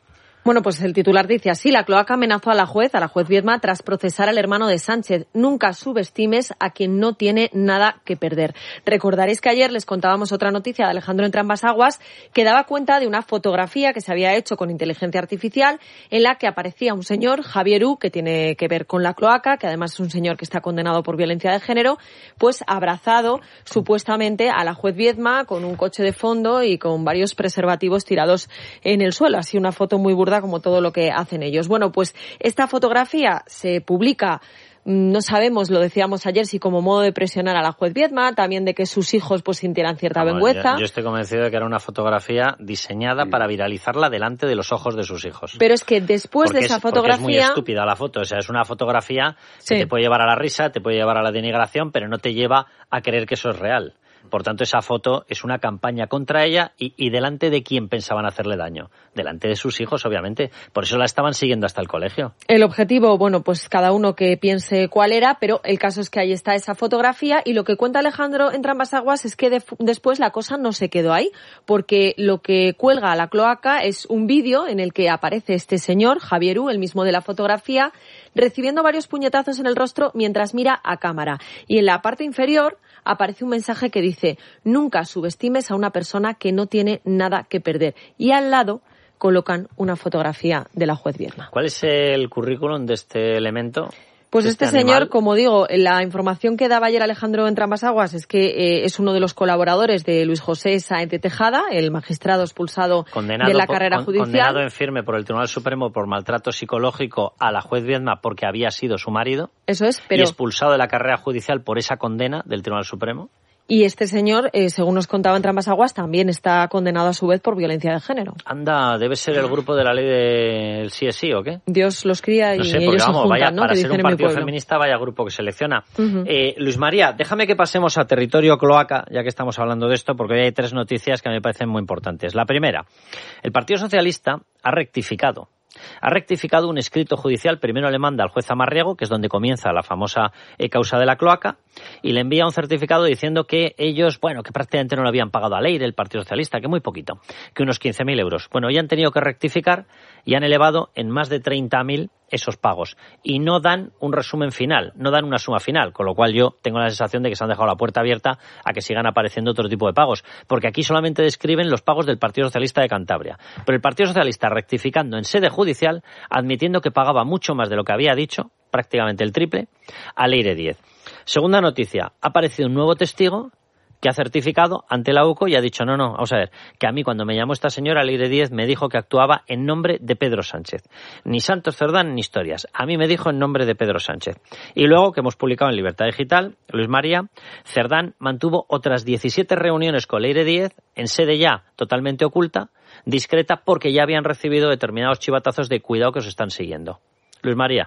Bueno, pues el titular dice así: la cloaca amenazó a la juez Viedma, tras procesar al hermano de Sánchez. Nunca subestimes a quien no tiene nada que perder. Recordaréis que ayer les contábamos otra noticia de Alejandro Entrambas-Aguas, que daba cuenta de una fotografía que se había hecho con inteligencia artificial, en la que aparecía un señor, Javier U., que tiene que ver con la cloaca, que además es un señor que está condenado por violencia de género, pues abrazado supuestamente a la juez Viedma, con un coche de fondo y con varios preservativos tirados en el suelo. Así una foto muy burda, como todo lo que hacen ellos. Bueno, pues esta fotografía se publica, no sabemos, lo decíamos ayer, si como modo de presionar a la juez Viedma, también de que sus hijos pues sintieran cierta vergüenza. Yo estoy convencido de que era una fotografía diseñada para viralizarla delante de los ojos de sus hijos. Pero es que después de esa fotografía... Porque es muy estúpida la foto, o sea, es una fotografía que te puede llevar a la risa, te puede llevar a la denigración, pero no te lleva a creer que eso es real. Por tanto, esa foto es una campaña contra ella y delante de quién pensaban hacerle daño. Delante de sus hijos, obviamente. Por eso la estaban siguiendo hasta el colegio. El objetivo, bueno, pues cada uno que piense cuál era, pero el caso es que ahí está esa fotografía, y lo que cuenta Alejandro Entrambas-Aguas es que después la cosa no se quedó ahí, porque lo que cuelga a la cloaca es un vídeo en el que aparece este señor, Javier U., el mismo de la fotografía, recibiendo varios puñetazos en el rostro mientras mira a cámara. Y en la parte inferior aparece un mensaje que dice: nunca subestimes a una persona que no tiene nada que perder. Y al lado colocan una fotografía de la juez Viedma. ¿Cuál es el currículum de este elemento? Pues este señor, como digo, la información que daba ayer Alejandro Entrambas-Aguas es que es uno de los colaboradores de Luis José Sáenz de Tejada, el magistrado expulsado de la carrera judicial. Condenado en firme por el Tribunal Supremo por maltrato psicológico a la juez Viedma porque había sido su marido. Eso es, pero... Y expulsado de la carrera judicial por esa condena del Tribunal Supremo. Y este señor, según nos contaba Entrambas-Aguas, también está condenado a su vez por violencia de género. Anda, debe ser el grupo de la ley del sí es sí, ¿o qué? Dios los cría y no sé, ellos se juntan, vaya, ¿no? Para que ser un partido feminista, vaya grupo que selecciona. Luis María, déjame que pasemos a territorio cloaca, ya que estamos hablando de esto, porque hoy hay 3 noticias que me parecen muy importantes. La primera, el Partido Socialista ha rectificado. Ha rectificado un escrito judicial, primero le manda al juez Amarriego, que es donde comienza la famosa causa de la cloaca, y le envía un certificado diciendo que ellos, que prácticamente no lo habían pagado a Leire, el Partido Socialista, que muy poquito, que unos 15.000 euros. Bueno, ya han tenido que rectificar y han elevado en más de 30.000 esos pagos. Y no dan un resumen final, no dan una suma final, con lo cual yo tengo la sensación de que se han dejado la puerta abierta a que sigan apareciendo otro tipo de pagos, porque aquí solamente describen los pagos del Partido Socialista de Cantabria. Pero el Partido Socialista rectificando en sede judicial, admitiendo que pagaba mucho más de lo que había dicho, prácticamente el triple, a Leire Díez. Segunda noticia, ha aparecido un nuevo testigo que ha certificado ante la UCO y ha dicho, no, vamos a ver, que a mí cuando me llamó esta señora, Leire Díez, me dijo que actuaba en nombre de Pedro Sánchez. Ni Santos Cerdán ni historias. A mí me dijo en nombre de Pedro Sánchez. Y luego, que hemos publicado en Libertad Digital, Luis María, Cerdán mantuvo otras 17 reuniones con Leire Díez en sede ya totalmente oculta, discreta, porque ya habían recibido determinados chivatazos de cuidado que os están siguiendo. Luis María.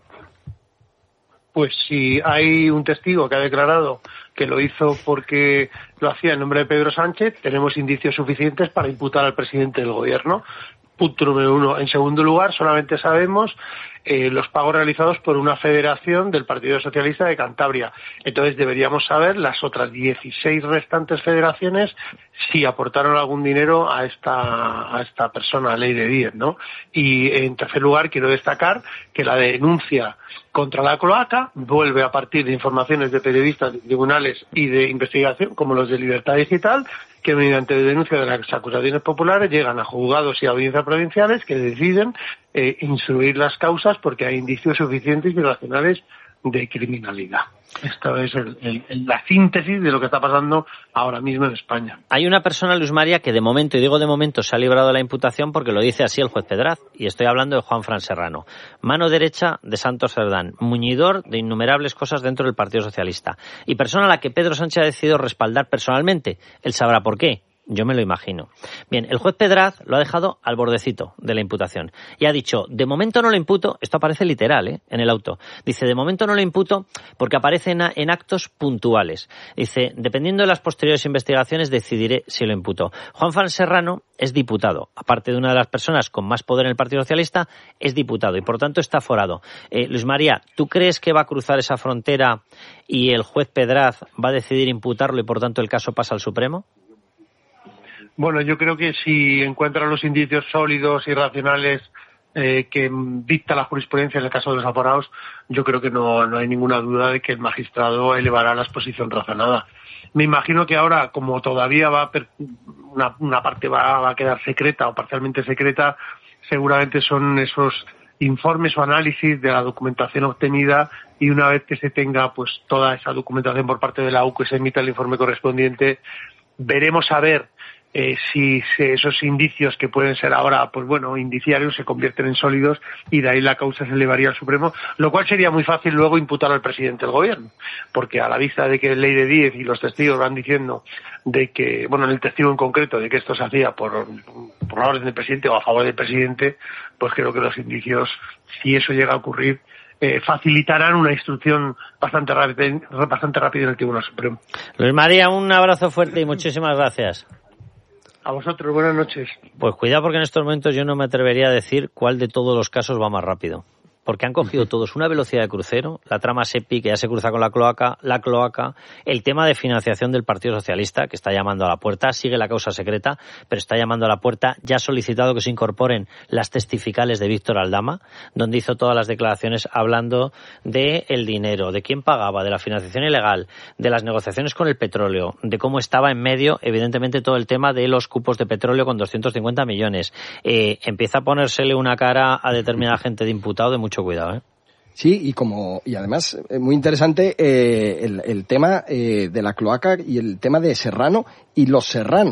Pues si hay un testigo que ha declarado que lo hizo porque lo hacía en nombre de Pedro Sánchez, tenemos indicios suficientes para imputar al presidente del gobierno. Punto número 1. En segundo lugar, solamente sabemos los pagos realizados por una federación del Partido Socialista de Cantabria. Entonces deberíamos saber las otras 16 restantes federaciones si aportaron algún dinero a esta persona, a Leire Díez, ¿no? Y en tercer lugar, quiero destacar que la denuncia contra la cloaca vuelve a partir de informaciones de periodistas, de tribunales y de investigación, como los de Libertad Digital, que mediante denuncia de las acusaciones populares llegan a juzgados y audiencias provinciales que deciden instruir las causas porque hay indicios suficientes y racionales de criminalidad. Esto es la síntesis de lo que está pasando ahora mismo en España. Hay una persona, Luis María, que de momento, y digo de momento, se ha librado de la imputación porque lo dice así el juez Pedraz, y estoy hablando de Juanfran Serrano, mano derecha de Santos Cerdán, muñidor de innumerables cosas dentro del Partido Socialista, y persona a la que Pedro Sánchez ha decidido respaldar personalmente. Él sabrá por qué. Yo me lo imagino. Bien, el juez Pedraz lo ha dejado al bordecito de la imputación y ha dicho, de momento no lo imputo, esto aparece literal, en el auto. Dice, de momento no lo imputo porque aparece en actos puntuales. Dice, dependiendo de las posteriores investigaciones decidiré si lo imputo. Juanfran Serrano es diputado, aparte de una de las personas con más poder en el Partido Socialista, es diputado y por tanto está aforado. Luis María, ¿tú crees que va a cruzar esa frontera y el juez Pedraz va a decidir imputarlo y por tanto el caso pasa al Supremo? Bueno, yo creo que si encuentran los indicios sólidos y racionales que dicta la jurisprudencia en el caso de los aforados, yo creo que no hay ninguna duda de que el magistrado elevará la exposición razonada. Me imagino que ahora, como todavía una parte va a quedar secreta o parcialmente secreta, seguramente son esos informes o análisis de la documentación obtenida, y una vez que se tenga pues toda esa documentación por parte de la AUC, que se emita el informe correspondiente, veremos a ver si esos indicios que pueden ser ahora, pues bueno, indiciarios, se convierten en sólidos, y de ahí la causa se elevaría al Supremo, lo cual sería muy fácil luego imputar al presidente del gobierno, porque a la vista de que Ley de 10 y los testigos van diciendo de que, bueno, el testigo en concreto, de que esto se hacía por la orden del presidente o a favor del presidente, pues creo que los indicios, si eso llega a ocurrir, facilitarán una instrucción bastante rápida en el Tribunal Supremo. Luis María, un abrazo fuerte y muchísimas gracias. A vosotros, buenas noches. Pues cuidado, porque en estos momentos yo no me atrevería a decir cuál de todos los casos va más rápido. Porque han cogido todos una velocidad de crucero, la trama SEPI, que ya se cruza con la cloaca, el tema de financiación del Partido Socialista, que está llamando a la puerta, sigue la causa secreta, pero está llamando a la puerta, ya ha solicitado que se incorporen las testificales de Víctor Aldama, donde hizo todas las declaraciones hablando de el dinero, de quién pagaba, de la financiación ilegal, de las negociaciones con el petróleo, de cómo estaba en medio, evidentemente, todo el tema de los cupos de petróleo con 250 millones. Empieza a ponérsele una cara a determinada gente de imputado de mucho cuidado, Sí, y además muy interesante el tema de la cloaca y el tema de Serrano y los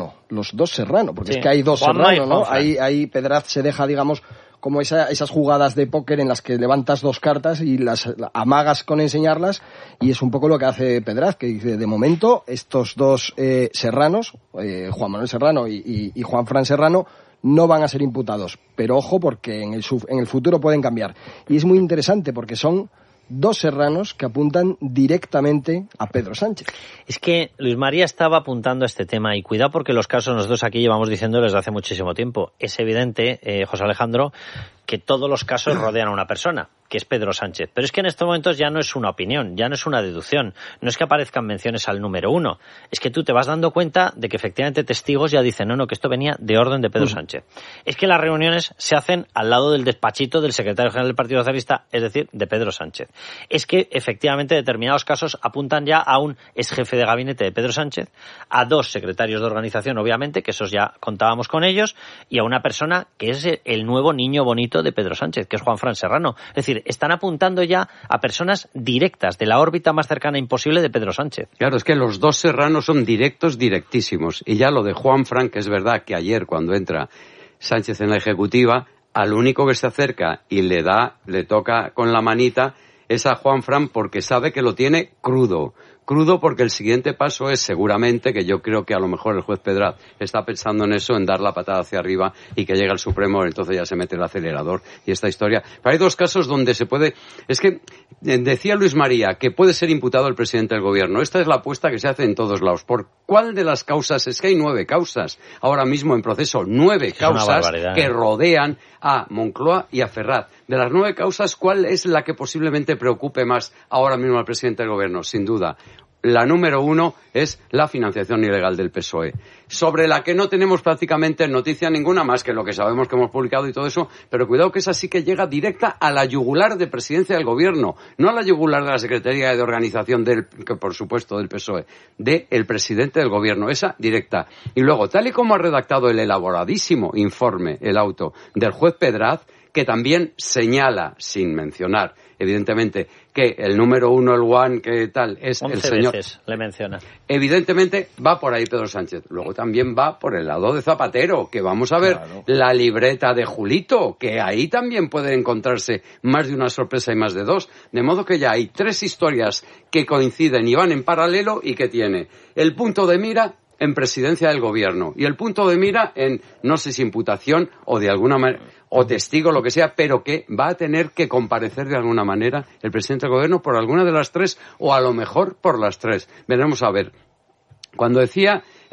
dos Serrano, porque sí, es que hay dos Serrano, ¿no? Ahí Pedraz se deja, digamos, como esas jugadas de póker en las que levantas dos cartas y las amagas con enseñarlas, y es un poco lo que hace Pedraz, que dice, de momento estos dos Serranos, Juan Manuel Serrano y Juan Fran Serrano, no van a ser imputados, pero ojo, porque en el futuro pueden cambiar. Y es muy interesante porque son dos Serranos que apuntan directamente a Pedro Sánchez. Es que Luis María estaba apuntando a este tema, y cuidado, porque los casos nosotros aquí llevamos diciendo desde hace muchísimo tiempo. Es evidente, José Alejandro, que todos los casos rodean a una persona, que es Pedro Sánchez. Pero es que en estos momentos ya no es una opinión, ya no es una deducción, no es que aparezcan menciones al número uno, es que tú te vas dando cuenta de que efectivamente testigos ya dicen, no, que esto venía de orden de Pedro Sánchez. Es que las reuniones se hacen al lado del despachito del secretario general del Partido Socialista, es decir, de Pedro Sánchez. Es que efectivamente determinados casos apuntan ya a un exjefe de gabinete de Pedro Sánchez, a dos secretarios de organización, obviamente, que esos ya contábamos con ellos, y a una persona que es el nuevo niño bonito de Pedro Sánchez, que es Juan Fran Serrano. Es decir, están apuntando ya a personas directas, de la órbita más cercana imposible de Pedro Sánchez. Claro, es que los dos Serranos son directísimos. Y ya lo de Juan Fran, que es verdad que ayer, cuando entra Sánchez en la ejecutiva, al único que se acerca y le toca con la manita, es a Juan Fran, porque sabe que lo tiene crudo, porque el siguiente paso es seguramente, que yo creo que a lo mejor el juez Pedraz está pensando en eso, en dar la patada hacia arriba y que llegue al Supremo, entonces ya se mete el acelerador y esta historia. Pero hay dos casos donde se puede... Es que decía Luis María que puede ser imputado el presidente del gobierno. Esta es la apuesta que se hace en todos lados. ¿Por cuál de las causas? Es que hay 9 causas ahora mismo en proceso, 9 causas que rodean a Moncloa y a Ferraz. De las 9 causas, ¿cuál es la que posiblemente preocupe más ahora mismo al presidente del gobierno? Sin duda, la número 1 es la financiación ilegal del PSOE, sobre la que no tenemos prácticamente noticia ninguna más que lo que sabemos que hemos publicado y todo eso, pero cuidado que esa sí que llega directa a la yugular de presidencia del gobierno, no a la yugular de la Secretaría de Organización que por supuesto del PSOE, del presidente del gobierno, esa directa. Y luego, tal y como ha redactado el elaboradísimo informe, el auto del juez Pedraz, que también señala, sin mencionar, evidentemente, que el número 1, el one, que tal, es el señor... 11 veces le menciona. Evidentemente va por ahí Pedro Sánchez. Luego también va por el lado de Zapatero, que vamos a ver la libreta de Julito, que ahí también puede encontrarse más de una sorpresa y más de dos. De modo que ya hay 3 historias que coinciden y van en paralelo, y que tiene el punto de mira en presidencia del gobierno y el punto de mira en, no sé si imputación o de alguna manera, o testigo, lo que sea, pero que va a tener que comparecer de alguna manera el presidente del gobierno por alguna de las 3, o a lo mejor por las 3. Veremos a ver. Cuando decía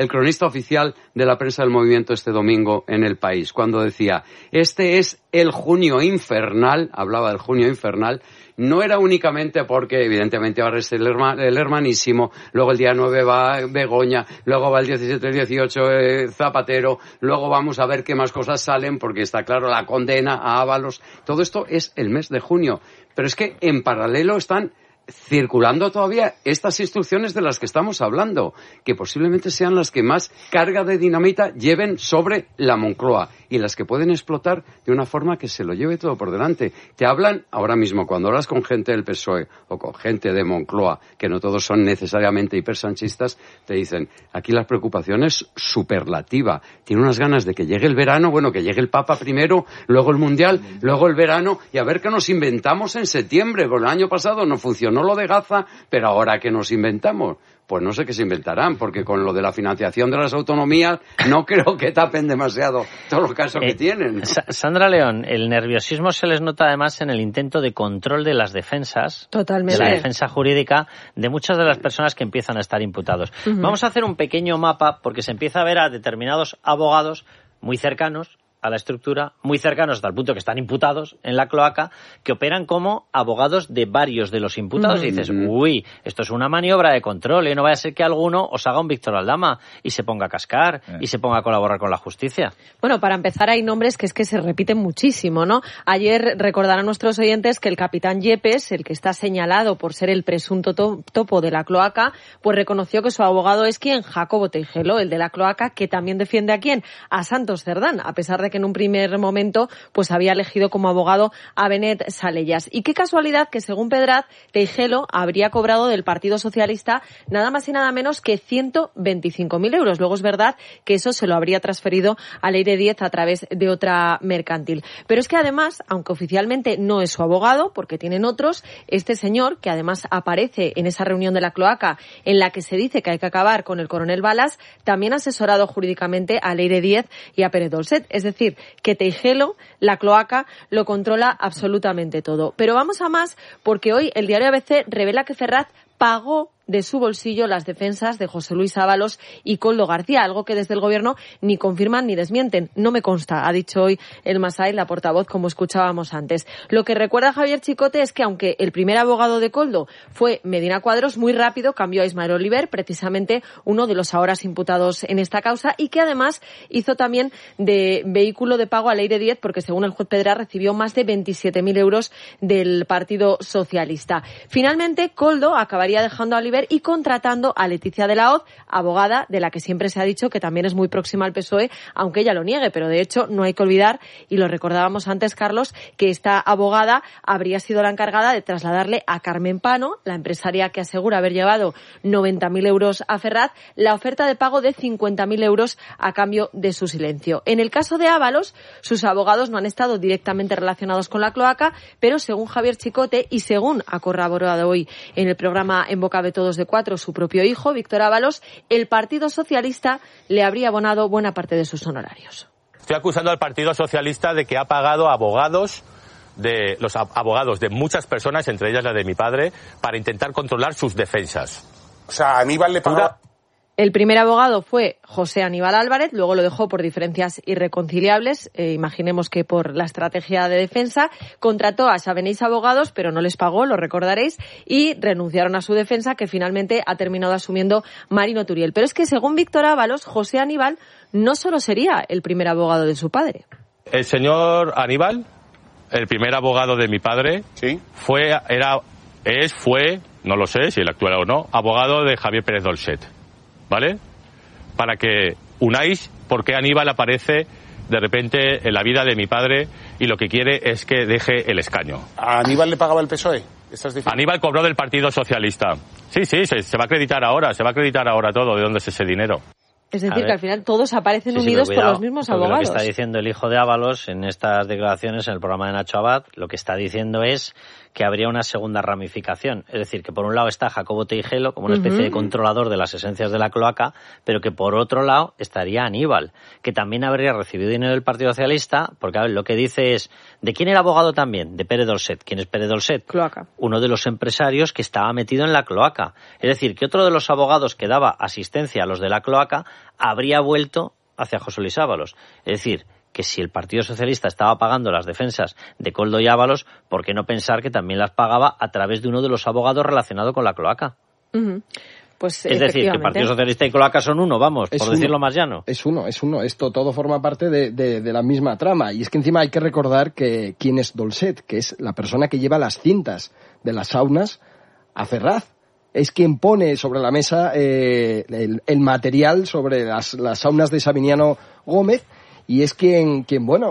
el cronista oficial de la prensa del movimiento este domingo en El País, cuando decía, este es el junio infernal, hablaba del junio infernal, no era únicamente porque evidentemente ahora es el hermanísimo, luego el día 9 va Begoña, luego va el 17, el 18 Zapatero, luego vamos a ver qué más cosas salen porque está claro la condena a Ábalos, todo esto es el mes de junio, pero es que en paralelo están circulando todavía estas instrucciones de las que estamos hablando, que posiblemente sean las que más carga de dinamita lleven sobre la Moncloa y las que pueden explotar de una forma que se lo lleve todo por delante. Te hablan ahora mismo, cuando hablas con gente del PSOE o con gente de Moncloa, que no todos son necesariamente hipersanchistas, te dicen, aquí la preocupación es superlativa. Tiene unas ganas de que llegue el verano, bueno, que llegue el Papa primero, luego el Mundial, luego el verano, y a ver qué nos inventamos en septiembre. Porque el año pasado no funcionó lo de Gaza, pero ahora ¿qué nos inventamos? Pues no sé qué se inventarán, porque con lo de la financiación de las autonomías no creo que tapen demasiado todos los casos que tienen. Sandra León, el nerviosismo se les nota además en el intento de control de las defensas, totalmente, de la defensa jurídica de muchas de las personas que empiezan a estar imputados. Vamos a hacer un pequeño mapa, porque se empieza a ver a determinados abogados muy cercanos a la estructura, muy cercanos hasta el punto que están imputados en la cloaca, que operan como abogados de varios de los imputados. Y dices, uy, esto es una maniobra de control, y no vaya a ser que alguno os haga un Víctor Aldama y se ponga a cascar y se ponga a colaborar con la justicia. Bueno, para empezar hay nombres que se repiten muchísimo, ¿no? Ayer recordarán nuestros oyentes que el capitán Yepes, el que está señalado por ser el presunto topo de la cloaca, pues reconoció que su abogado es quien, Jacobo Teijelo, el de la cloaca, que también defiende a quién, a Santos Cerdán, a pesar de que en un primer momento pues había elegido como abogado a Benet Salellas. Y qué casualidad que, según Pedraz, Teijelo habría cobrado del Partido Socialista nada más y nada menos que 125.000 euros. Luego es verdad que eso se lo habría transferido a Leire Díez a través de otra mercantil. Pero es que además, aunque oficialmente no es su abogado, porque tienen otros, este señor, que además aparece en esa reunión de la cloaca en la que se dice que hay que acabar con el coronel Balas, también ha asesorado jurídicamente a Leire Díez y a Pérez Dolcet. Es decir, que Teijelo, la cloaca, lo controla absolutamente todo. Pero vamos a más, porque hoy el diario ABC revela que Ferraz pagó de su bolsillo las defensas de José Luis Ábalos y Koldo García, algo que desde el Gobierno ni confirman ni desmienten. No me consta, ha dicho hoy el Masai, la portavoz, como escuchábamos antes. Lo que recuerda Javier Chicote es que, aunque el primer abogado de Koldo fue Medina Cuadros, muy rápido cambió a Ismael Oliver, precisamente uno de los ahora imputados en esta causa, y que además hizo también de vehículo de pago a Leire Díez, porque según el juez Pedraz recibió más de 27.000 euros del Partido Socialista. Finalmente, Koldo acabaría dejando a Oliver y contratando a Leticia de la Hoz, abogada de la que siempre se ha dicho que también es muy próxima al PSOE, aunque ella lo niegue, pero de hecho no hay que olvidar, y lo recordábamos antes, Carlos, que esta abogada habría sido la encargada de trasladarle a Carmen Pano, la empresaria que asegura haber llevado 90.000 euros a Ferraz, la oferta de pago de 50.000 euros a cambio de su silencio. En el caso de Ábalos, sus abogados no han estado directamente relacionados con la cloaca, pero según Javier Chicote y según ha corroborado hoy en el programa En Boca de Todos de Cuatro su propio hijo, Víctor Ábalos, el Partido Socialista le habría abonado buena parte de sus honorarios. Estoy acusando al Partido Socialista de que ha pagado abogados de los abogados de muchas personas, entre ellas la de mi padre, para intentar controlar sus defensas. O sea, Aníbal le pagaba... El primer abogado fue José Aníbal Álvarez, luego lo dejó por diferencias irreconciliables, imaginemos que por la estrategia de defensa. Contrató a Sabenéis Abogados, pero no les pagó, lo recordaréis, y renunciaron a su defensa, que finalmente ha terminado asumiendo Marino Turiel. Pero es que, según Víctor Ábalos, José Aníbal no solo sería el primer abogado de su padre. El señor Aníbal, el primer abogado de mi padre, ¿sí? fue, no lo sé si el actual o no, abogado de Javier Pérez Dolcet. ¿Vale? Para que unáis por qué Aníbal aparece de repente en la vida de mi padre y lo que quiere es que deje el escaño. ¿A Aníbal le pagaba el PSOE? Aníbal cobró del Partido Socialista. Sí, se va a acreditar ahora todo, de dónde es ese dinero. Es decir, que al final todos aparecen unidos por los mismos abogados. Lo que está diciendo el hijo de Ábalos en estas declaraciones en el programa de Nacho Abad, lo que está diciendo es que habría una segunda ramificación. Es decir, que por un lado está Jacobo Teijelo como una especie de controlador de las esencias de la cloaca, pero que por otro lado estaría Aníbal, que también habría recibido dinero del Partido Socialista, porque a ver, lo que dice es, ¿de quién era abogado también? De Pere Dolcet. ¿Quién es Pere Dolcet? Cloaca. Uno de los empresarios que estaba metido en la cloaca. Es decir, que otro de los abogados que daba asistencia a los de la cloaca habría vuelto hacia José Luis Ábalos. Es decir, que si el Partido Socialista estaba pagando las defensas de Koldo y Ábalos, ¿por qué no pensar que también las pagaba a través de uno de los abogados relacionado con la cloaca? Pues, es decir, que el Partido Socialista y cloaca son uno, vamos, por decirlo más llano. Es uno. Esto todo forma parte de la misma trama. Y es que encima hay que recordar que quién es Dolcet, que es la persona que lleva las cintas de las saunas a Ferraz. Es quien pone sobre la mesa el material sobre las saunas de Sabiniano Gómez, y es quien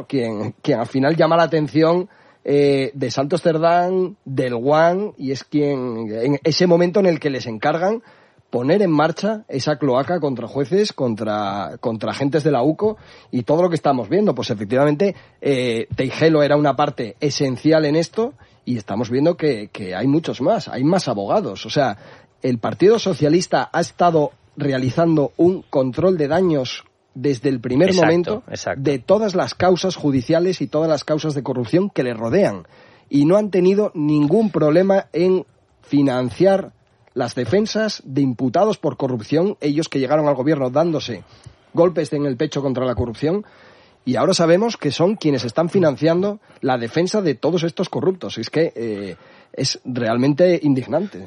al final llama la atención de Santos Cerdán, del Guan, y es quien, en ese momento en el que les encargan poner en marcha esa cloaca contra jueces, contra agentes de la UCO, y todo lo que estamos viendo. Pues efectivamente, Teijelo era una parte esencial en esto, y estamos viendo que hay muchos más, hay más abogados. O sea, el Partido Socialista ha estado realizando un control de daños desde el primer momento de todas las causas judiciales y todas las causas de corrupción que le rodean, y no han tenido ningún problema en financiar las defensas de imputados por corrupción, ellos que llegaron al gobierno dándose golpes en el pecho contra la corrupción, y ahora sabemos que son quienes están financiando la defensa de todos estos corruptos. Es que es realmente indignante.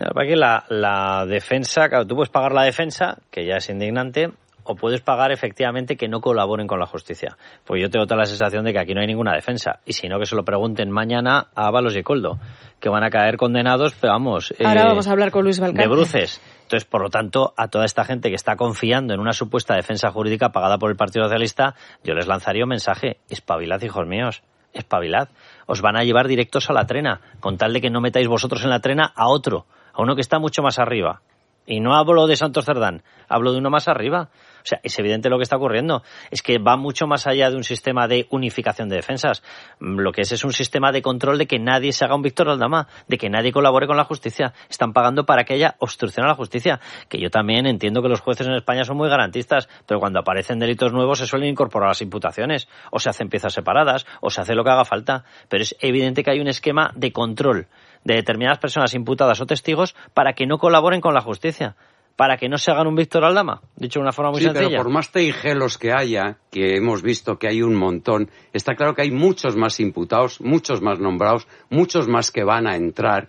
La defensa, claro, tú puedes pagar la defensa, que ya es indignante, o puedes pagar efectivamente que no colaboren con la justicia. Pues yo tengo toda la sensación de que aquí no hay ninguna defensa, y si no, que se lo pregunten mañana a Ábalos y Koldo, que van a caer condenados, pero vamos... Ahora vamos a hablar con Luis Valcárcel. De bruces. Entonces, por lo tanto, a toda esta gente que está confiando en una supuesta defensa jurídica pagada por el Partido Socialista, yo les lanzaría un mensaje: espabilad, hijos míos, espabilad. Os van a llevar directos a la trena, con tal de que no metáis vosotros en la trena a otro, a uno que está mucho más arriba. Y no hablo de Santos Cerdán, hablo de uno más arriba. O sea, es evidente lo que está ocurriendo. Es que va mucho más allá de un sistema de unificación de defensas. Lo que es un sistema de control de que nadie se haga un Víctor Aldama, de que nadie colabore con la justicia. Están pagando para que haya obstrucción a la justicia. Que yo también entiendo que los jueces en España son muy garantistas, pero cuando aparecen delitos nuevos se suelen incorporar las imputaciones, o se hacen piezas separadas, o se hace lo que haga falta. Pero es evidente que hay un esquema de control de determinadas personas imputadas o testigos para que no colaboren con la justicia, para que no se hagan un Víctor Aldama, dicho de una forma muy sencilla. Pero por más teijelos que haya, que hemos visto que hay un montón, está claro que hay muchos más imputados, muchos más nombrados, muchos más que van a entrar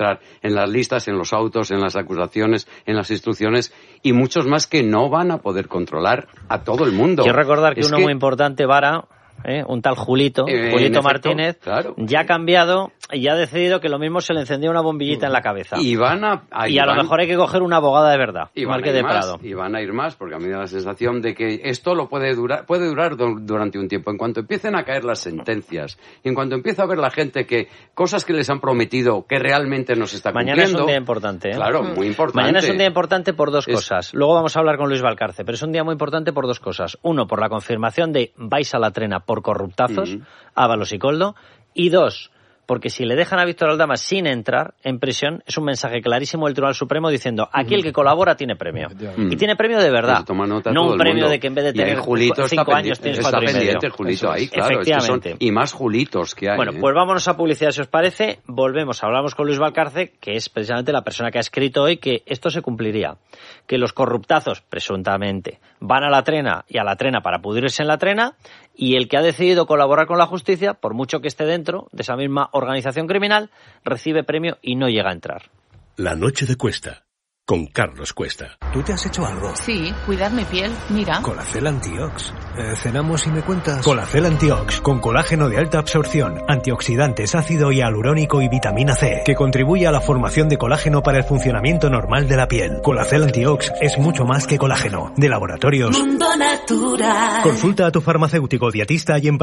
en las listas, en los autos, en las acusaciones, en las instrucciones, y muchos más que no van a poder controlar a todo el mundo. Quiero recordar que uno muy importante, Vara, un tal Julito Martínez, claro, ya ha cambiado y ha decidido que lo mismo se le encendía una bombillita en la cabeza. Y a lo mejor hay que coger una abogada de verdad, igual que de Prado. Y van a ir más, porque a mí me da la sensación de que esto puede durar durante un tiempo. En cuanto empiecen a caer las sentencias, y en cuanto empiece a ver la gente que cosas que les han prometido que realmente no se está cumpliendo. Mañana es un día importante, Claro, muy importante. Mañana es un día importante por dos cosas. Luego vamos a hablar con Luis Valcárcel, pero es un día muy importante por dos cosas. Uno, por la confirmación de vais a la trena por corruptazos, Ábalos y Koldo, y dos, porque si le dejan a Víctor Aldama sin entrar en prisión, es un mensaje clarísimo del Tribunal Supremo diciendo, aquí el que colabora tiene premio. Y tiene premio de verdad. No un premio de que en vez de tener 5 años tienes 4 y medio. Está Julito ahí, claro. Efectivamente. Y más Julitos que hay. Bueno, pues vámonos a publicidad, si os parece. Volvemos, hablamos con Luis Valcárcel, que es precisamente la persona que ha escrito hoy que esto se cumpliría. Que los corruptazos, presuntamente, van a la trena y a la trena para pudrirse en la trena, y el que ha decidido colaborar con la justicia, por mucho que esté dentro de esa misma organización criminal, recibe premio y no llega a entrar. La noche de Cuesta, con Carlos Cuesta. ¿Tú te has hecho algo? Sí, cuidar mi piel, mira. Colacel Antiox. Cenamos y me cuentas. Colacel Antiox, con colágeno de alta absorción, antioxidantes, ácido hialurónico y vitamina C, que contribuye a la formación de colágeno para el funcionamiento normal de la piel. Colacel Antiox es mucho más que colágeno. De Laboratorios Mundo Natural. Consulta a tu farmacéutico dietista y en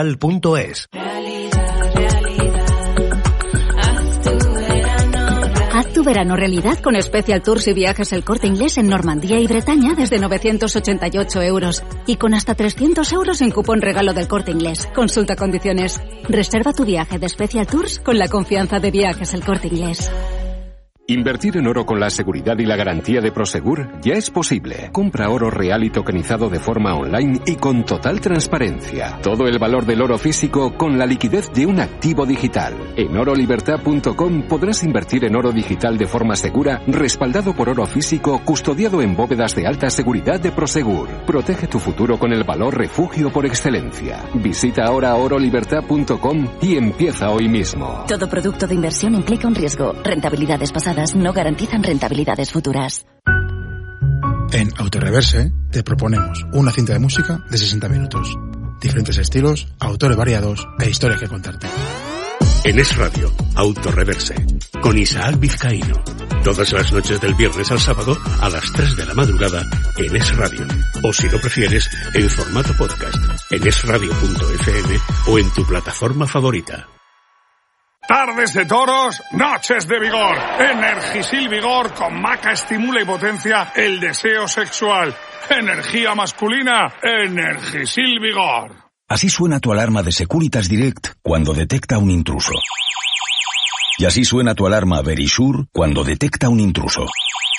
parafarmaciamundonatural.es. Haz tu verano realidad con Special Tours y Viajes El Corte Inglés en Normandía y Bretaña desde 988 euros. Y con hasta 300 euros en cupón regalo del Corte Inglés. Consulta condiciones. Reserva tu viaje de Special Tours con la confianza de Viajes El Corte Inglés. Invertir en oro con la seguridad y la garantía de Prosegur ya es posible. Compra oro real y tokenizado de forma online y con total transparencia. Todo el valor del oro físico con la liquidez de un activo digital. En orolibertad.com podrás invertir en oro digital de forma segura, respaldado por oro físico, custodiado en bóvedas de alta seguridad de Prosegur. Protege tu futuro con el valor refugio por excelencia. Visita ahora orolibertad.com y empieza hoy mismo. Todo producto de inversión implica un riesgo. Rentabilidades pasadas no garantizan rentabilidades futuras. En Autoreverse te proponemos una cinta de música de 60 minutos. Diferentes estilos, autores variados e historias que contarte. En Es Radio, Autoreverse, con Isaac Vizcaíno. Todas las noches del viernes al sábado a las 3 de la madrugada en Es Radio. O si lo prefieres, en formato podcast, en esradio.fm o en tu plataforma favorita. Tardes de toros, noches de vigor. Energisil Vigor con maca estimula y potencia el deseo sexual. Energía masculina, Energisil Vigor. Así suena tu alarma de Securitas Direct cuando detecta un intruso. Y así suena tu alarma Verisure cuando detecta un intruso.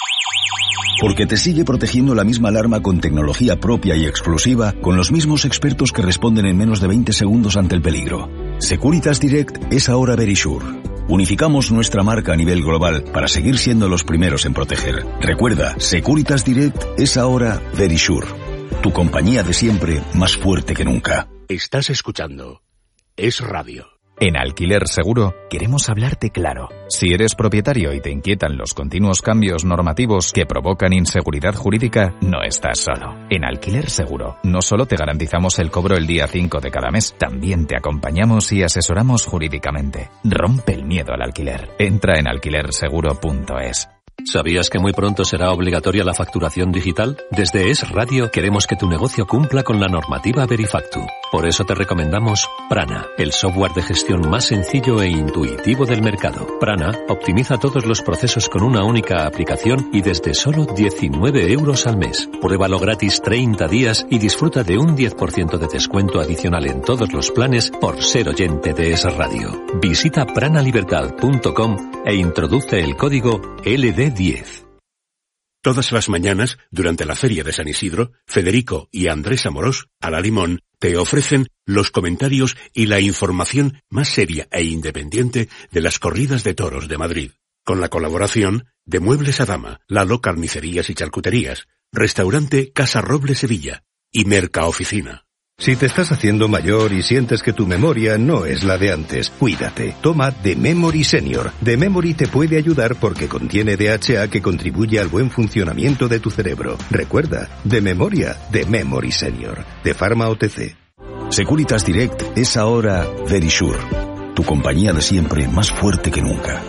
Porque te sigue protegiendo la misma alarma con tecnología propia y exclusiva, con los mismos expertos que responden en menos de 20 segundos ante el peligro. Securitas Direct es ahora Verisure. Unificamos nuestra marca a nivel global para seguir siendo los primeros en proteger. Recuerda, Securitas Direct es ahora Verisure. Tu compañía de siempre, más fuerte que nunca. Estás escuchando Es Radio. En Alquiler Seguro queremos hablarte claro. Si eres propietario y te inquietan los continuos cambios normativos que provocan inseguridad jurídica, no estás solo. En Alquiler Seguro no solo te garantizamos el cobro el día 5 de cada mes, también te acompañamos y asesoramos jurídicamente. Rompe el miedo al alquiler. Entra en alquilerseguro.es. ¿Sabías que muy pronto será obligatoria la facturación digital? Desde Es Radio queremos que tu negocio cumpla con la normativa Verifactu. Por eso te recomendamos Prana, el software de gestión más sencillo e intuitivo del mercado. Prana optimiza todos los procesos con una única aplicación y desde solo 19 euros al mes. Pruébalo gratis 30 días y disfruta de un 10% de descuento adicional en todos los planes por ser oyente de Es Radio. Visita pranalibertad.com e introduce el código LD10. Todas las mañanas, durante la Feria de San Isidro, Federico y Andrés Amorós, a la Limón, te ofrecen los comentarios y la información más seria e independiente de las corridas de toros de Madrid. Con la colaboración de Muebles Adama, Lalo Carnicerías y Charcuterías, Restaurante Casa Roble Sevilla y Mercaoficina. Si te estás haciendo mayor y sientes que tu memoria no es la de antes, cuídate. Toma The Memory Senior. The Memory te puede ayudar porque contiene DHA que contribuye al buen funcionamiento de tu cerebro. Recuerda, de memoria, The Memory Senior. De Pharma OTC. Securitas Direct es ahora Verisure. Tu compañía de siempre, más fuerte que nunca.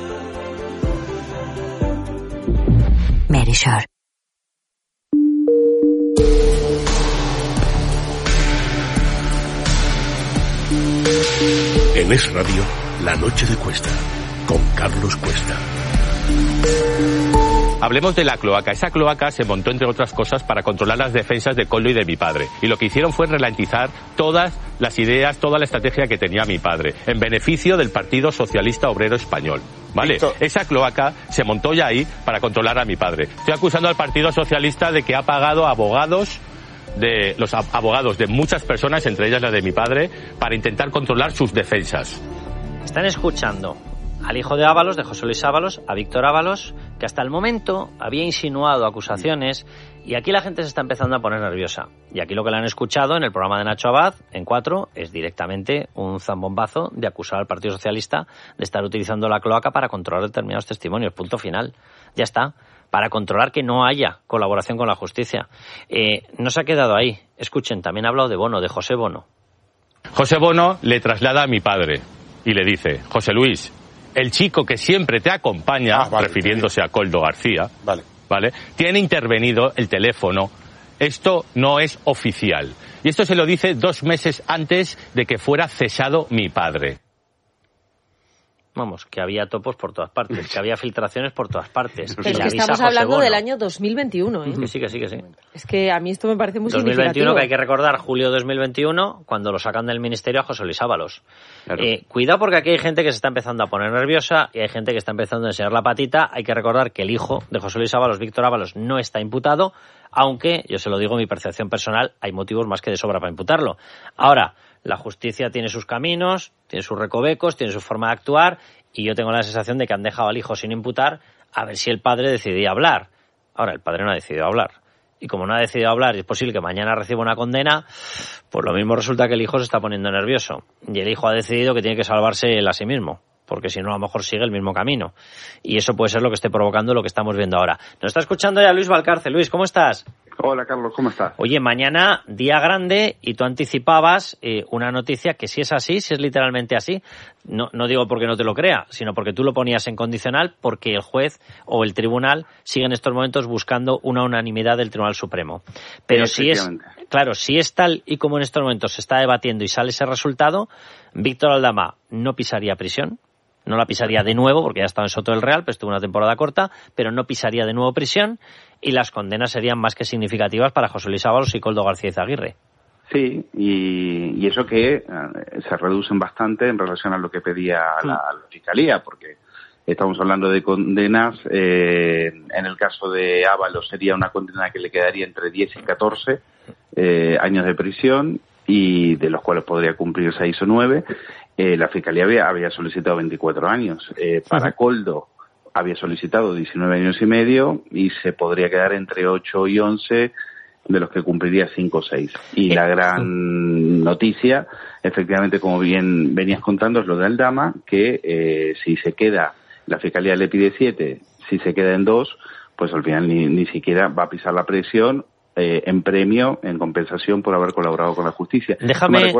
Verisure. En Es Radio, La Noche de Cuesta, con Carlos Cuesta. Hablemos de la cloaca. Esa cloaca se montó, entre otras cosas, para controlar las defensas de Koldo y de mi padre. Y lo que hicieron fue ralentizar todas las ideas, toda la estrategia que tenía mi padre, en beneficio del Partido Socialista Obrero Español. ¿Vale? Esa cloaca se montó ya ahí para controlar a mi padre. Estoy acusando al Partido Socialista de que ha pagado abogados de los abogados de muchas personas, entre ellas la de mi padre, para intentar controlar sus defensas. Están escuchando al hijo de Ábalos, de José Luis Ábalos, a Víctor Ábalos, que hasta el momento había insinuado acusaciones, y aquí la gente se está empezando a poner nerviosa. Y aquí lo que le han escuchado en el programa de Nacho Abad, en 4, es directamente un zambombazo de acusar al Partido Socialista de estar utilizando la cloaca para controlar determinados testimonios. Punto final. Ya está. Para controlar que no haya colaboración con la justicia. No se ha quedado ahí. Escuchen, también ha hablado de Bono, de José Bono. José Bono le traslada a mi padre y le dice: José Luis, el chico que siempre te acompaña, refiriéndose a Koldo García, ¿vale? Tiene intervenido el teléfono. Esto no es oficial. Y esto se lo dice 2 meses antes de que fuera cesado mi padre. Vamos, que había topos por todas partes, que había filtraciones por todas partes. Pero es que estamos hablando del año 2021, ¿eh? Que sí. Es que a mí esto me parece muy 2021, significativo. que hay que recordar, julio 2021, cuando lo sacan del ministerio a José Luis Ábalos. Claro. Cuidado porque aquí hay gente que se está empezando a poner nerviosa y hay gente que está empezando a enseñar la patita. Hay que recordar que el hijo de José Luis Ábalos, Víctor Ábalos, no está imputado, aunque, yo se lo digo, mi percepción personal, hay motivos más que de sobra para imputarlo. Ahora, la justicia tiene sus caminos, tiene sus recovecos, tiene su forma de actuar, y yo tengo la sensación de que han dejado al hijo sin imputar a ver si el padre decidía hablar. Ahora, el padre no ha decidido hablar. Y como no ha decidido hablar y es posible que mañana reciba una condena, pues lo mismo resulta que el hijo se está poniendo nervioso. Y el hijo ha decidido que tiene que salvarse él a sí mismo, porque si no, a lo mejor sigue el mismo camino. Y eso puede ser lo que esté provocando lo que estamos viendo ahora. Nos está escuchando ya Luis Valcarce. Luis, ¿cómo estás? Hola, Carlos, ¿cómo estás? Oye, mañana, día grande, y tú anticipabas una noticia que si es así, si es literalmente así, no digo porque no te lo crea, sino porque tú lo ponías en condicional, porque el juez o el tribunal sigue en estos momentos buscando una unanimidad del Tribunal Supremo. Pero si es tal y como en estos momentos se está debatiendo y sale ese resultado, Víctor Aldama no pisaría prisión. No la pisaría de nuevo, porque ya ha estado en Soto del Real, pero estuvo una temporada corta, pero no pisaría de nuevo prisión, y las condenas serían más que significativas para José Luis Ábalos y Koldo García Izaguirre. Sí, y eso que se reducen bastante en relación a lo que pedía la Fiscalía, porque estamos hablando de condenas, en el caso de Ábalos sería una condena que le quedaría entre 10 y 14 años de prisión, y de los cuales podría cumplir 6 o 9. La Fiscalía había solicitado 24 años. Para Koldo había solicitado 19 años y medio y se podría quedar entre 8 y 11, de los que cumpliría 5 o 6. Y la gran noticia, efectivamente, como bien venías contando, es lo de Aldama, que si se queda, la Fiscalía le pide 7, si se queda en 2, pues al final ni siquiera va a pisar la prisión, en premio, en compensación por haber colaborado con la justicia. Déjame